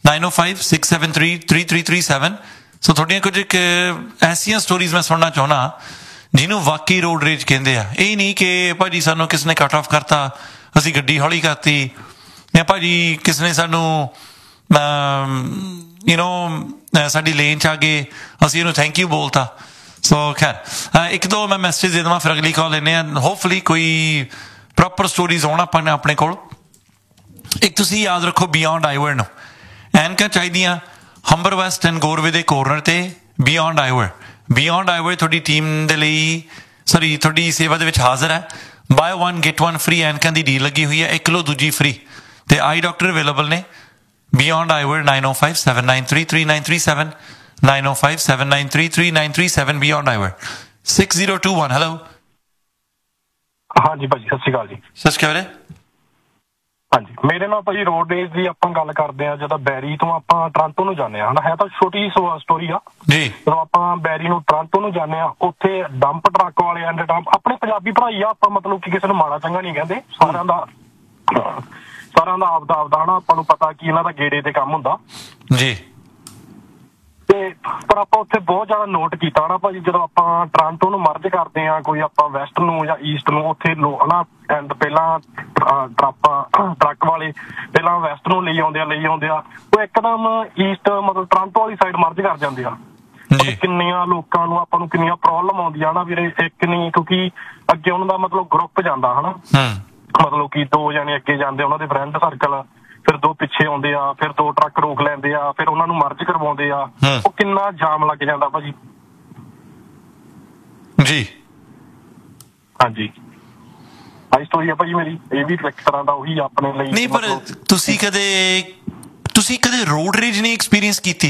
9056733337। ਸੋ ਤੁਹਾਡੀਆਂ ਕੁਝ ਇੱਕ ਐਸੀਆਂ ਸਟੋਰੀਜ਼ ਮੈਂ ਸੁਣਨਾ ਚਾਹੁੰਦਾ ਜਿਹਨੂੰ ਵਾਕਈ ਰੋਡ ਰੇਜ ਕਹਿੰਦੇ ਆ। ਇਹ ਨਹੀਂ ਕਿ ਭਾਜੀ ਸਾਨੂੰ ਕਿਸ ਨੇ ਕੱਟ ਆਫ ਕਰਤਾ, ਅਸੀਂ ਗੱਡੀ ਹੌਲੀ ਕਰਤੀ, ਜਾਂ ਭਾਜੀ ਕਿਸ ਨੇ ਸਾਨੂੰ ਸਾਡੀ ਲੇਨ 'ਚ ਆ ਗਏ, ਅਸੀਂ ਇਹਨੂੰ ਥੈਂਕ ਯੂ ਬੋਲਤਾ। ਸੋ ਖੈਰ ਇੱਕ ਦੋ ਮੈਂ ਮੈਸੇਜ ਦੇ ਦੇਵਾਂ, ਫਿਰ ਅਗਲੀ ਕਾਲ ਲੈਂਦੇ ਹਾਂ। ਹੋਪਫੁਲੀ ਕੋਈ ਪ੍ਰੋਪਰ ਸਟੋਰੀਜ਼ ਆਉਣ ਆਪਾਂ ਨੇ ਆਪਣੇ ਕੋਲ। ਇੱਕ ਤੁਸੀਂ ਯਾਦ ਰੱਖੋ, ਬਿਯੋਂਡ ਆਈਵਰ ਨੂੰ ਐਨਕਾਂ ਚਾਹੀਦੀਆਂ ਹੰਬਰ ਵੈਸਟ ਐਂਡ ਗੋਰਵੇ ਦੇ ਕੋਰਨਰ ਤੇ। ਬਿਯੋਂਡ ਆਈਵਰ ਤੁਹਾਡੀ ਟੀਮ ਦੇ ਲਈ, ਸੌਰੀ ਤੁਹਾਡੀ ਸੇਵਾ ਦੇ ਵਿੱਚ ਹਾਜ਼ਰ ਹੈ। ਬਾਏ 1 ਗੈਟ 1 ਫ੍ਰੀ ਐਨਕਾਂ ਦੀ ਡੀਲ ਲੱਗੀ ਹੋਈ ਹੈ, 1 ਕਿਲੋ ਦੂਜੀ ਫ੍ਰੀ, ਤੇ ਆਈ ਡਾਕਟਰ ਅਵੇਲੇਬਲ ਨੇ। Beyond Eyewear 9057933937 9057933937 Beyond Eyewear 6021। Hello ਹਾਂਜੀ ਭਾਜੀ, ਸਤਿ ਸ਼੍ਰੀ ਅਕਾਲ ਜੀ। ਸਤਿ ਸ਼੍ਰੀ ਅਕਾਲ। ਹਾਂਜੀ, ਮੇਰੇ ਨਾਲ ਭਾਜੀ ਰੋਡ ਰੇਜ ਦੀ ਆਪਾਂ ਗੱਲ ਕਰਦੇ ਹਾਂ। ਜਦੋਂ ਬੈਰੀ ਤੋਂ ਆਪਾਂ ਟਰਾਂਟੋ ਨੂੰ ਜਾਂਦੇ ਹਾਂ, ਹੈ ਤਾਂ ਛੋਟੀ ਸਟੋਰੀ ਆ ਜੀ। ਜਦੋਂ ਆਪਾਂ ਬੈਰੀ ਨੂੰ ਟਰਾਂਟੋ ਨੂੰ ਜਾਂਦੇ ਹਾਂ, ਉੱਥੇ ਡੰਪ ਟਰੱਕ ਵਾਲੇ ਐਂਡ ਡੰਪ ਆਪਣੇ ਪੰਜਾਬੀ ਭਰਾਈ ਆ, ਆਪਾਂ ਮਤਲਬ ਕਿ ਕਿਸੇ ਨੂੰ ਮਾੜਾ ਚੰਗਾ ਨਹੀਂ ਕਹਿੰਦੇ, ਸਾਰਿਆਂ ਦਾ ਆਪਦਾ ਹਨਾ, ਆਪਾਂ ਨੂੰ ਪਤਾ ਕਿ ਇਹਨਾਂ ਦਾ ਗੇੜੇ ਤੇ ਕੰਮ ਹੁੰਦਾ ਜੀ। ਤੇ ਪਰ ਆਪਾਂ ਉੱਥੇ ਬਹੁਤ ਜ਼ਿਆਦਾ ਨੋਟ ਕੀਤਾ ਨਾ ਭਾਜੀ, ਜਦੋਂ ਆਪਾਂ ਟਰਾਂਟੋ ਨੂੰ ਮਰਜ ਕਰਦੇ ਹਾਂ, ਕੋਈ ਆਪਾਂ ਵੈਸਟ ਨੂੰ ਜਾਂ ਈਸਟ ਨੂੰ, ਉੱਥੇ ਹਨਾ ਐਂਡ ਪਹਿਲਾਂ ਟਰੱਕ ਵਾਲੇ ਪਹਿਲਾਂ ਵੈਸਟ ਨੂੰ ਲਈ ਆਉਂਦੇ ਆ, ਉਹ ਇੱਕਦਮ ਈਸਟ ਮਤਲਬ ਟਰਾਂਟੋ ਵਾਲੀ ਸਾਈਡ ਮਰਜ ਕਰ ਜਾਂਦੇ ਆ। ਕਿੰਨੀਆਂ ਲੋਕਾਂ ਨੂੰ ਆਪਾਂ ਨੂੰ ਕਿੰਨੀਆਂ ਪ੍ਰੋਬਲਮ ਆਉਂਦੀਆਂ ਨਾ ਵੀਰੇ, ਇੱਕ ਨਹੀਂ, ਕਿਉਂਕਿ ਅੱਗੇ ਉਹਨਾਂ ਦਾ ਮਤਲਬ ਗਰੁੱਪ ਜਾਂਦਾ ਹਨਾ, ਮਤਲਬ ਕਿ 2 ਜਣੇ ਅੱਗੇ ਜਾਂਦੇ ਉਹਨਾਂ ਦੇ ਫਰੈਂਡ ਸਰਕਲ, ਫਿਰ 2 ਪਿੱਛੇ ਆਉਂਦੇ ਆ, ਫਿਰ 2 ਟਰੱਕ ਰੋਕ ਲੈਂਦੇ ਆ, ਫਿਰ ਉਹਨਾਂ ਨੂੰ ਮਰਜ ਕਰਵਾਉਂਦੇ ਆ, ਉਹ ਕਿੰਨਾ ਜਾਮ ਲੱਗ ਜਾਂਦਾ ਭਾਜੀ ਜੀ। ਹਾਂਜੀ, ਆਈ ਸਟੋਰੀ ਆ ਭਾਜੀ ਮੇਰੀ, ਇਹ ਵੀ ਇੱਕ ਤਰ੍ਹਾਂ ਦਾ ਉਹੀ ਆਪਣੇ ਲਈ। ਨਹੀਂ ਪਰ ਤੁਸੀਂ ਕਦੇ ਰੋਡ ਰੇਜ ਨਹੀਂ ਐਕਸਪੀਰੀਅੰਸ ਕੀਤੀ?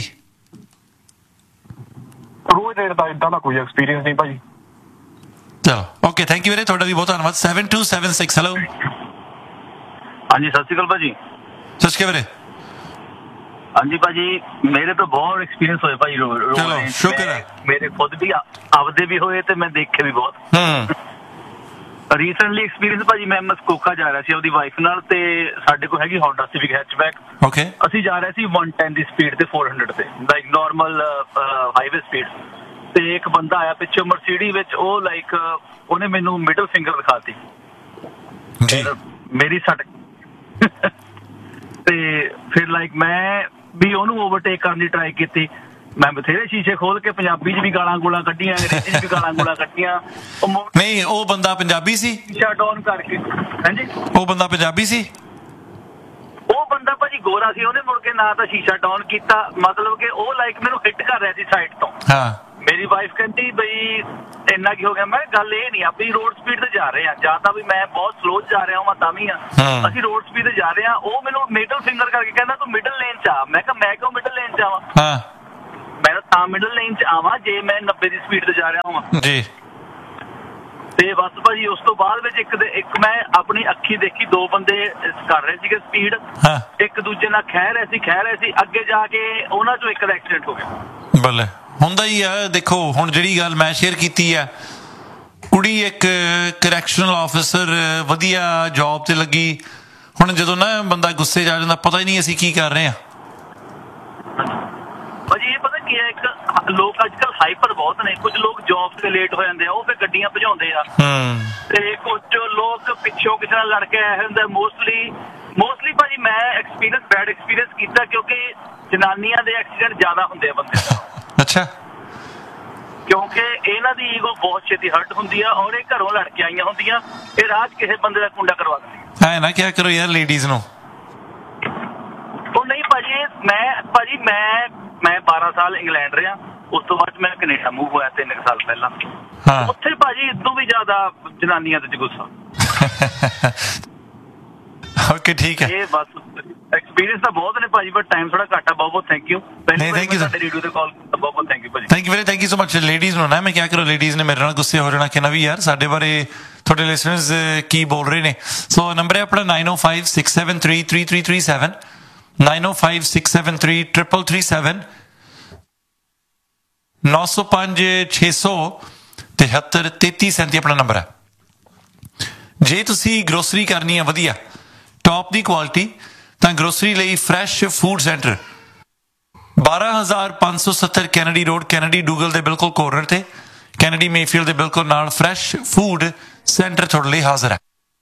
ਰੋਡ ਰੇਜ ਦਾ ਏਦਾਂ ਦਾ ਕੋਈ ਐਕਸਪੀਰੀਅੰਸ ਨਹੀਂ ਭਾਜੀ। ਚਲੋ ਓਕੇ, ਥੈਂਕ ਯੂ ਵੀਰੇ, ਤੁਹਾਡਾ ਵੀ ਬਹੁਤ ਧੰਨਵਾਦ। 7276 ਹੈਲੋ। ਹਾਂਜੀ ਸਤਿ ਸ਼੍ਰੀ ਅਕਾਲ ਭਾਜੀ। ਸਤਿ ਸ਼੍ਰੀ ਅਕਾਲ ਵੀਰੇ। ਹਾਂਜੀ ਭਾਜੀ, ਮੇਰੇ ਤਾਂ ਬਹੁਤ ਐਕਸਪੀਰੀਅੰਸ ਹੋਏ ਭਾਜੀ ਰੋਡ। ਚਲੋ ਸ਼ੁਕਰ ਹੈ। ਮੇਰੇ ਖੁਦ ਵੀ ਆਪਦੇ ਵੀ ਹੋਏ ਤੇ ਮੈਂ ਦੇਖੇ ਵੀ ਬਹੁਤ। ਰੀਸੈਂਟਲੀ ਐਕਸਪੀਰੀਅੰਸ ਭਾਜੀ, ਮੈਂ ਮਸਕੋਕਾ ਜਾ ਰਿਹਾ ਸੀ ਆਪਦੀ ਵਾਈਫ ਨਾਲ, ਤੇ ਸਾਡੇ ਕੋਲ ਹੈਗੀ ਹੋਂਡਾ ਸਿਵਿਕ ਹੈਚਬੈਕ। ਓਕੇ, ਅਸੀਂ ਜਾ ਰਹੇ ਸੀ 110 ਦੀ ਸਪੀਡ ਤੇ 400 ਤੇ, ਲਾਈਕ ਨਾਰਮਲ ਹਾਈਵੇ ਸਪੀਡ, ਤੇ ਇੱਕ ਬੰਦਾ ਆਇਆ ਪਿੱਛੋਂ ਮਰਸੀਡੀ ਵਿੱਚ, ਉਹ ਲਾਈਕ ਉਹਨੇ ਮੈਨੂੰ ਮਿਡਲ ਫਿੰਗਰ ਦਿਖਾਤੀ ਜੀ, ਮੇਰੀ ਸੱਟ ਤੇ ਫਿਰ ਲਾਈਕ ਮੈਂ ਵੀ ਉਹਨੂੰ ਓਵਰਟੇਕ ਕਰਨ ਦੀ ਟਰਾਈ ਕੀਤੀ, ਮੈਂ ਬਥੇਰੇ ਸ਼ੀਸ਼ੇ ਖੋਲ ਕੇ ਪੰਜਾਬੀ 'ਚ ਵੀ ਗਾਲਾਂ ਗੋਲਾਂ ਕੱਢੀਆਂ, ਅੰਗਰੇਜ਼ੀ 'ਚ ਵੀ ਗਾਲਾਂ ਗੋਲਾਂ ਕੱਢੀਆਂ। ਨਹੀਂ ਉਹ ਬੰਦਾ ਪੰਜਾਬੀ ਸੀ? ਸ਼ਟ ਡਾਊਨ ਕਰਕੇ। ਹਾਂਜੀ, ਉਹ ਬੰਦਾ ਪੰਜਾਬੀ ਸੀ? ਉਹ ਬੰਦਾ ਭਾਜੀ ਗੋਰਾ ਸੀ, ਉਹਨੇ ਮੁੜ ਕੇ ਨਾ ਤਾਂ ਸ਼ੀਸ਼ਾ ਡਾਊਨ ਕੀਤਾ, ਮਤਲਬ ਕਿ ਉਹ ਲਾਈਕ ਮੈਨੂੰ ਹਿੱਟ ਕਰ ਰਿਹਾ ਸੀ ਸਾਈਡ ਤੋਂ। ਹਾਂ, ਮੇਰੀ ਵਾਈਫ ਕਹਿੰਦੀ ਬਈ ਇੰਨਾ ਕੀ ਹੋ ਗਿਆ। ਮੈਂ ਗੱਲ ਇਹ ਨਹੀਂ, ਆਪਣੀ ਰੋਡ ਸਪੀਡ ਤੇ ਜਾ ਰਹੇ ਆ, ਜਾਂ ਤਾਂ ਵੀ ਮੈਂ ਬਹੁਤ ਸਲੋ ਜਾ ਰਿਹਾ ਹਾਂ ਤਾਂ ਵੀ ਆ, ਅਸੀਂ ਰੋਡ ਸਪੀਡ ਤੇ ਜਾ ਰਹੇ ਆ। ਉਹ ਮੈਨੂੰ ਮਿਡਲ ਫਿੰਗਰ ਕਰਕੇ ਕਹਿੰਦਾ ਤੂੰ ਮਿਡਲ ਲੇਨ ਚ ਆ। ਮੈਂ ਕਿਹਾ ਮੈਂ ਕਿਉਂ ਮਿਡਲ ਲੇਨ ਚ ਆਵਾਂ, ਮੈਂ ਤਾਂ ਮਿਡਲ ਲੇਨ ਚ ਆਵਾਂ ਜੇ ਮੈਂ 90 ਦੀ ਸਪੀਡ ਤੇ ਜਾ ਰਿਹਾ ਹਾਂ ਜੀ। ਤੇ ਬਸ ਭਾਜੀ ਉਸ ਤੋਂ ਬਾਅਦ ਵਿੱਚ ਇੱਕ ਮੈਂ ਆਪਣੀ ਅੱਖੀ ਦੇਖੀ, ਦੋ ਬੰਦੇ ਕਰ ਰਹੇ ਸੀਗੇ ਸਪੀਡ, ਇੱਕ ਦੂਜੇ ਨਾਲ ਖਹਿ ਰਹੇ ਸੀ। ਅੱਗੇ ਜਾ ਕੇ ਉਹਨਾਂ ਚੋਂ ਇੱਕ ਦਾ ਐਕਸੀਡੈਂਟ ਹੋ ਗਿਆ। ਬੱਲੇ, ਹੁੰਦਾ ਹੀ ਆ। ਦੇਖੋ ਹੁਣ ਜਿਹੜੀ ਗੱਲ ਮੈਂ ਸ਼ੇਅਰ ਕੀਤੀ ਆ, ਕੁੜੀ ਇੱਕ ਕਰੈਕਸ਼ਨਲ ਆਫਿਸਰ, ਵਧੀਆ ਜੌਬ ਤੇ ਲੱਗੀ। ਹੁਣ ਜਦੋਂ ਨਾ ਬੰਦਾ ਗੁੱਸੇ 'ਚ ਆ ਜਾਂਦਾ, ਪਤਾ ਹੀ ਨਹੀਂ ਅਸੀਂ ਕੀ ਕਰ ਰਹੇ ਹਾਂ। ਭਾਜੀ ਇਹ ਪਤਾ ਕੀ ਹੈ, ਇੱਕ ਲੋਕ ਅੱਜ ਕੱਲ੍ਹ ਹਾਈਪਰ ਬਹੁਤ ਨੇ। ਕੁਝ ਲੋਕ ਜੌਬ ਤੇ ਲੇਟ ਹੋ ਜਾਂਦੇ ਆ, ਉਹ ਫਿਰ ਗੱਡੀਆਂ ਭਜਾਉਂਦੇ ਆ, ਤੇ ਕੁਝ ਲੋਕ ਪਿੱਛੋਂ ਕਿਸੇ ਨਾਲ ਲੜ ਕੇ ਆਏ ਹੁੰਦੇ। ਮੋਸਟਲੀ ਭਾਜੀ ਮੈਂ ਬੈਡ ਐਕਸਪੀਰੀਅੰਸ ਕੀਤਾ, ਕਿਉਂਕਿ ਜਨਾਨੀਆਂ ਦੇ ਐਕਸੀਡੈਂਟ ਜ਼ਿਆਦਾ ਹੁੰਦੇ ਆ ਬੰਦੇ ਦਾ। ਅੱਛਾ। ਕਿਉਂਕਿ ਇਹਨਾਂ ਦੀ ਈਗੋ ਬਹੁਤ ਛੇਤੀ ਹਰਟ ਹੁੰਦੀ ਆ, ਔਰ ਇਹ ਘਰੋਂ ਲੜ ਕੇ ਆਈਆਂ ਹੁੰਦੀਆਂ, ਇਹ ਰਾਜ ਕਿਸੇ ਬੰਦੇ ਦਾ ਕੁੰਡਾ ਕਰਵਾ ਦਿੰਦੀ। ਐ ਨਾ ਕਿਆ ਕਰੋ ਯਾਰ ਲੇਡੀਜ਼ ਨੂੰ। ਉਹ ਨਹੀਂ ਭਾਜੀ, ਮੈਂ 12 ਸਾਲ ਇੰਗਲੈਂਡ ਰਿਹਾ, ਉਸ ਤੋਂ ਬਾਅਦ ਮੈਂ ਕੈਨੇਡਾ ਮੂਵ ਹੋਇਆ 3 ਸਾਲ ਪਹਿਲਾਂ। ਉੱਥੇ ਭਾਜੀ ਇਦੋਂ ਵੀ ਜ਼ਿਆਦਾ ਜਨਾਨੀਆਂ ਦੇ ਗੁੱਸਾ। ਓਕੇ ਠੀਕ ਹੈ। ਇਹ ਬਸ ਐਕਸਪੀਰੀਅੰਸ ਤਾਂ ਬਹੁਤ ਨੇ ਭਾਜੀ, ਬਟ ਟਾਈਮ ਥੋੜਾ ਘੱਟ ਆ। ਬਹੁਤ thank you. Thank you sir, radio ਤੇ ਕਾਲ ਕੀਤਾ, ਬਹੁਤ ਥੈਂਕ ਯੂ ਭਾਜੀ। Thank you so much. Ladies ਨੂੰ ਨਾ ਮੈਂ ਕਿਆ ਕਰੋ, ਲੇਡੀਜ਼ ਨੇ ਮੇਰੇ ਨਾਲ ਗੁੱਸੇ ਹੋ ਜਾਣਾ ਕਿ ਨਾ ਵੀ ਯਾਰ ਸਾਡੇ ਬਾਰੇ ਤੁਹਾਡੇ ਲਿਸਨਰਸ ਕੀ ਬੋਲ ਰਹੇ ਨੇ। ਸੋ ਨੰਬਰ ਹੈ ਆਪਣਾ 9056733337, 9056733337, 9056733337 ਆਪਣਾ ਨੰਬਰ ਹੈ। ਜੇ ਤੁਸੀਂ ਗਰੋਸਰੀ ਕਰਨੀ ਹੈ ਵਧੀਆ ਟੌਪ ਦੀ ਕੁਆਲਿਟੀ, ਤਾਂ ਗਰੋਸਰੀ ਲਈ fresh food centre 12570 Kennedy road, Kennedy ਡੂਗਲ ਦੇ ਬਿਲਕੁਲ ਕੋਰਨਰ ਤੇ, ਕੈਨੇਡੀ ਮੇਫੀਲਡ ਦੇ ਬਿਲਕੁਲ ਨਾਲ ਫਰੈਸ਼ ਫੂਡ ਸੈਂਟਰ ਤੁਹਾਡੇ ਲਈ ਹਾਜ਼ਰ ਹੈ।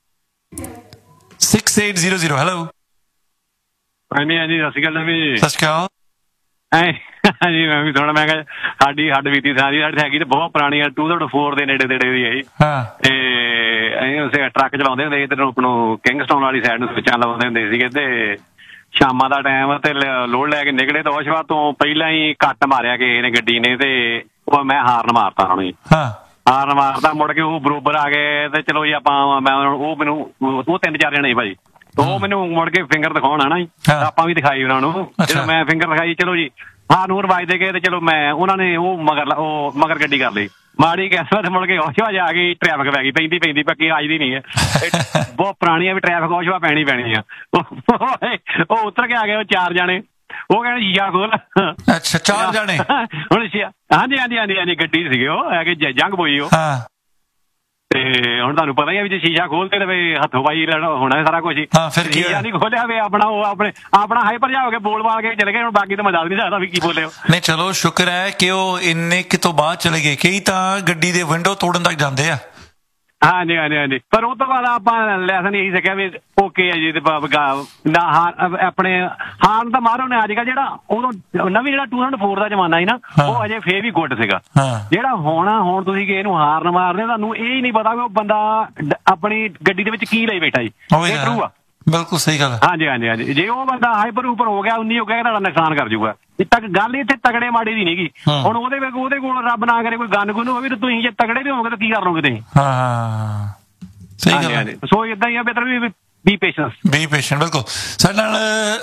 6800 ਹੈਲੋ। ਹਾਂਜੀ ਸਤਿ ਸ਼੍ਰੀ ਅਕਾਲ ਜੀ। ਸਤਿ ਸ਼੍ਰੀ ਅਕਾਲ। ਹਾਂਜੀ ਮੈਂ ਵੀ ਸੁਣਾ, ਮੈਂ ਕਿਹਾ ਸਾਡੀ ਹੱਡ ਬੀਤੀ ਸਾਰੀ ਹੈਗੀ ਤੇ ਬਹੁਤ ਪੁਰਾਣੀ ਆ, 2004 ਦੇ ਨੇੜੇ ਦੀ ਹੈ ਜੀ। ਤੇ ਅਸੀਂ ਉਸੇ ਟਰੱਕ ਚਲਾਉਂਦੇ ਹੁੰਦੇ ਇੱਧਰ ਨੂੰ ਕਿੰਗਸਟਾਊਨ ਵਾਲੀ ਸਾਈਡ ਨੂੰ ਸਵਿੱਚਾਂ ਲਾਉਂਦੇ ਹੁੰਦੇ ਸੀਗੇ, ਤੇ ਸ਼ਾਮਾਂ ਦਾ ਟਾਈਮ ਤੇ ਲੋਡ ਲੈ ਕੇ ਨਿਕਲੇ ਤਾਂ ਉਸ਼ਵਾ ਤੋਂ ਪਹਿਲਾਂ ਹੀ ਕੱਟ ਮਾਰਿਆ ਕਿਸੇ ਨੇ ਗੱਡੀ ਨੇ, ਤੇ ਉਹ ਮੈਂ ਹਾਰਨ ਮਾਰਤਾ ਉਹਨਾਂ ਨੂੰ। ਹਾਰਨ ਮਾਰਦਾ, ਮੁੜ ਕੇ ਉਹ ਬਰੋਬਰ ਆ ਗਏ, ਤੇ ਚਲੋ ਜੀ ਆਪਾਂ ਉਹ ਮੈਨੂੰ ਉਹ 3-4 ਜਣੇ ਭਾਜੀ, ਉਹ ਮੈਨੂੰ ਮੁੜ ਕੇ ਫਿੰਗਰ ਦਿਖਾਉਣ ਆਣਾ ਜੀ, ਆਪਾਂ ਵੀ ਦਿਖਾਈ ਉਹਨਾਂ ਨੂੰ। ਜਦੋਂ ਮੈਂ ਫਿੰਗਰ ਦਿਖਾਈ, ਚਲੋ ਜੀ ਹਾਂ ਨੂਰ ਵੱਜਦੇ ਗਏ, ਤੇ ਚਲੋ ਮੈਂ ਉਹਨਾਂ ਨੇ ਉਹ ਮਗਰ ਗੱਡੀ ਕਰ ਲਈ ਮਾੜੀ ਕਹਿੰਦਾ, ਤੇ ਮੁੜ ਕੇ ਉਸ਼ਵਾ ਜਾ ਕੇ ਟ੍ਰੈਫਿਕ ਪੈ ਗਈ, ਪੈਂਦੀ ਪੱਕੀ ਅੱਜ ਦੀ ਨਹੀਂ ਹੈ, ਬਹੁਤ ਪੁਰਾਣੀ ਆ ਵੀ ਟ੍ਰੈਫਿਕ ਉਸ਼ਵਾ ਪੈਣੀ ਆ। ਉਹ ਉਤਰ ਕੇ ਆ ਗਏ ਉਹ 4 ਜਾਣੇ, ਉਹ ਕਹਿੰਦੇ ਸ਼ੀਸ਼ਾ ਖੋਲ। ਅੱਛਾ 4 ਜਾਣੇ ਹੁਣ ਹਾਂਜੀ ਗੱਡੀ ਸੀਗੇ, ਉਹ ਹੈਗੇ ਜੰਗ ਬੋਈ ਉਹ। ਤੇ ਹੁਣ ਤੁਹਾਨੂੰ ਪਤਾ ਹੀ ਆ ਵੀ ਜੇ ਸ਼ੀਸ਼ਾ ਖੋਲਦੇ ਤੇ ਹੱਥੋਂ ਪਾਈ ਹੋਣਾ ਸਾਰਾ ਕੁਝ ਹੀ। ਸ਼ੀਸ਼ਾ ਨਹੀਂ ਖੋਲਿਆ ਵੇ ਆਪਣਾ, ਉਹ ਆਪਣਾ ਹਾਈਪਰ ਜਾ ਹੋ ਕੇ ਬੋਲ ਬਾਲ ਕੇ ਚਲੇ ਗਏ। ਹੁਣ ਬਾਕੀ ਤਾਂ ਮੈਂ ਦੱਸ ਨਹੀਂ ਸਕਦਾ ਵੀ ਕੀ ਬੋਲੇ। ਨਹੀਂ ਚਲੋ ਸ਼ੁਕਰ ਹੈ ਕਿ ਉਹ ਇੰਨੇ ਕਿ ਤੋਂ ਬਾਅਦ ਚਲੇ ਗਏ, ਕਈ ਤਾਂ ਗੱਡੀ ਦੇ ਵਿੰਡੋ ਤੋੜਨ ਤੱਕ ਜਾਂਦੇ ਆ। ਹਾਂਜੀ ਪਰ ਉਹ ਤੋਂ ਬਾਅਦ ਆਪਾਂ ਲੈਸਨ ਇਹੀ ਸਿੱਖਿਆ ਵੀ ਓਕੇ ਹੈ ਜੀ, ਨਾ ਆਪਣੇ ਹਾਰਨ ਤਾਂ ਮਾਰੋ ਨੇ। ਅੱਜ ਕੱਲ੍ਹ ਜਿਹੜਾ ਉਦੋਂ ਨਵੀਂ ਜਿਹੜਾ 2004 ਦਾ ਜ਼ਮਾਨਾ ਸੀ ਨਾ, ਉਹ ਅਜੇ ਫੇਰ ਵੀ ਗੁੱਡ ਸੀਗਾ। ਜਿਹੜਾ ਹੁਣ ਤੁਸੀਂ ਕਿ ਇਹਨੂੰ ਹਾਰਨ ਮਾਰਦੇ, ਤੁਹਾਨੂੰ ਇਹ ਹੀ ਨਹੀਂ ਪਤਾ ਵੀ ਉਹ ਬੰਦਾ ਆਪਣੀ ਗੱਡੀ ਦੇ ਵਿੱਚ ਕੀ ਲਈ ਬੈਠਾ ਜੀ। ਇਹ ਟਰੂ ਆ, ਬਿਲਕੁਲ ਸਹੀ ਗੱਲ। ਹਾਂਜੀ ਜੇ ਉਹ ਬੰਦਾ ਹਾਈਪਰ ਉਪਰ ਹੋ ਗਿਆ, 19 ਹੋ ਗਿਆ, ਤੁਹਾਡਾ ਨੁਕਸਾਨ ਕਰ ਜੂਗਾ। ਗੱਲ ਇੱਥੇ ਤਗੜੇ ਮਾੜੇ ਦੀ ਨੀਗੀ। ਹੁਣ ਉਹਦੇ ਕੋਲ ਰੱਬ ਨਾ ਕਰੇ ਕੋਈ ਗੰਨ ਗੁੰਨ ਹੋਵੇ, ਤੁਸੀਂ ਜੇ ਤਗੜੇ ਵੀ ਹੋਵੋਗੇ ਤਾਂ ਕੀ ਕਰ ਲਓਗੇ ਤੁਸੀਂ। ਸਹੀ ਗੱਲ। ਸੋ ਏਦਾਂ ਹੀ ਆ, ਬਿਹਤਰ ਵੀ ਬੀ ਪੇਸ਼ੈਂਟ ਬਿਲਕੁਲ। ਸਾਡੇ ਨਾਲ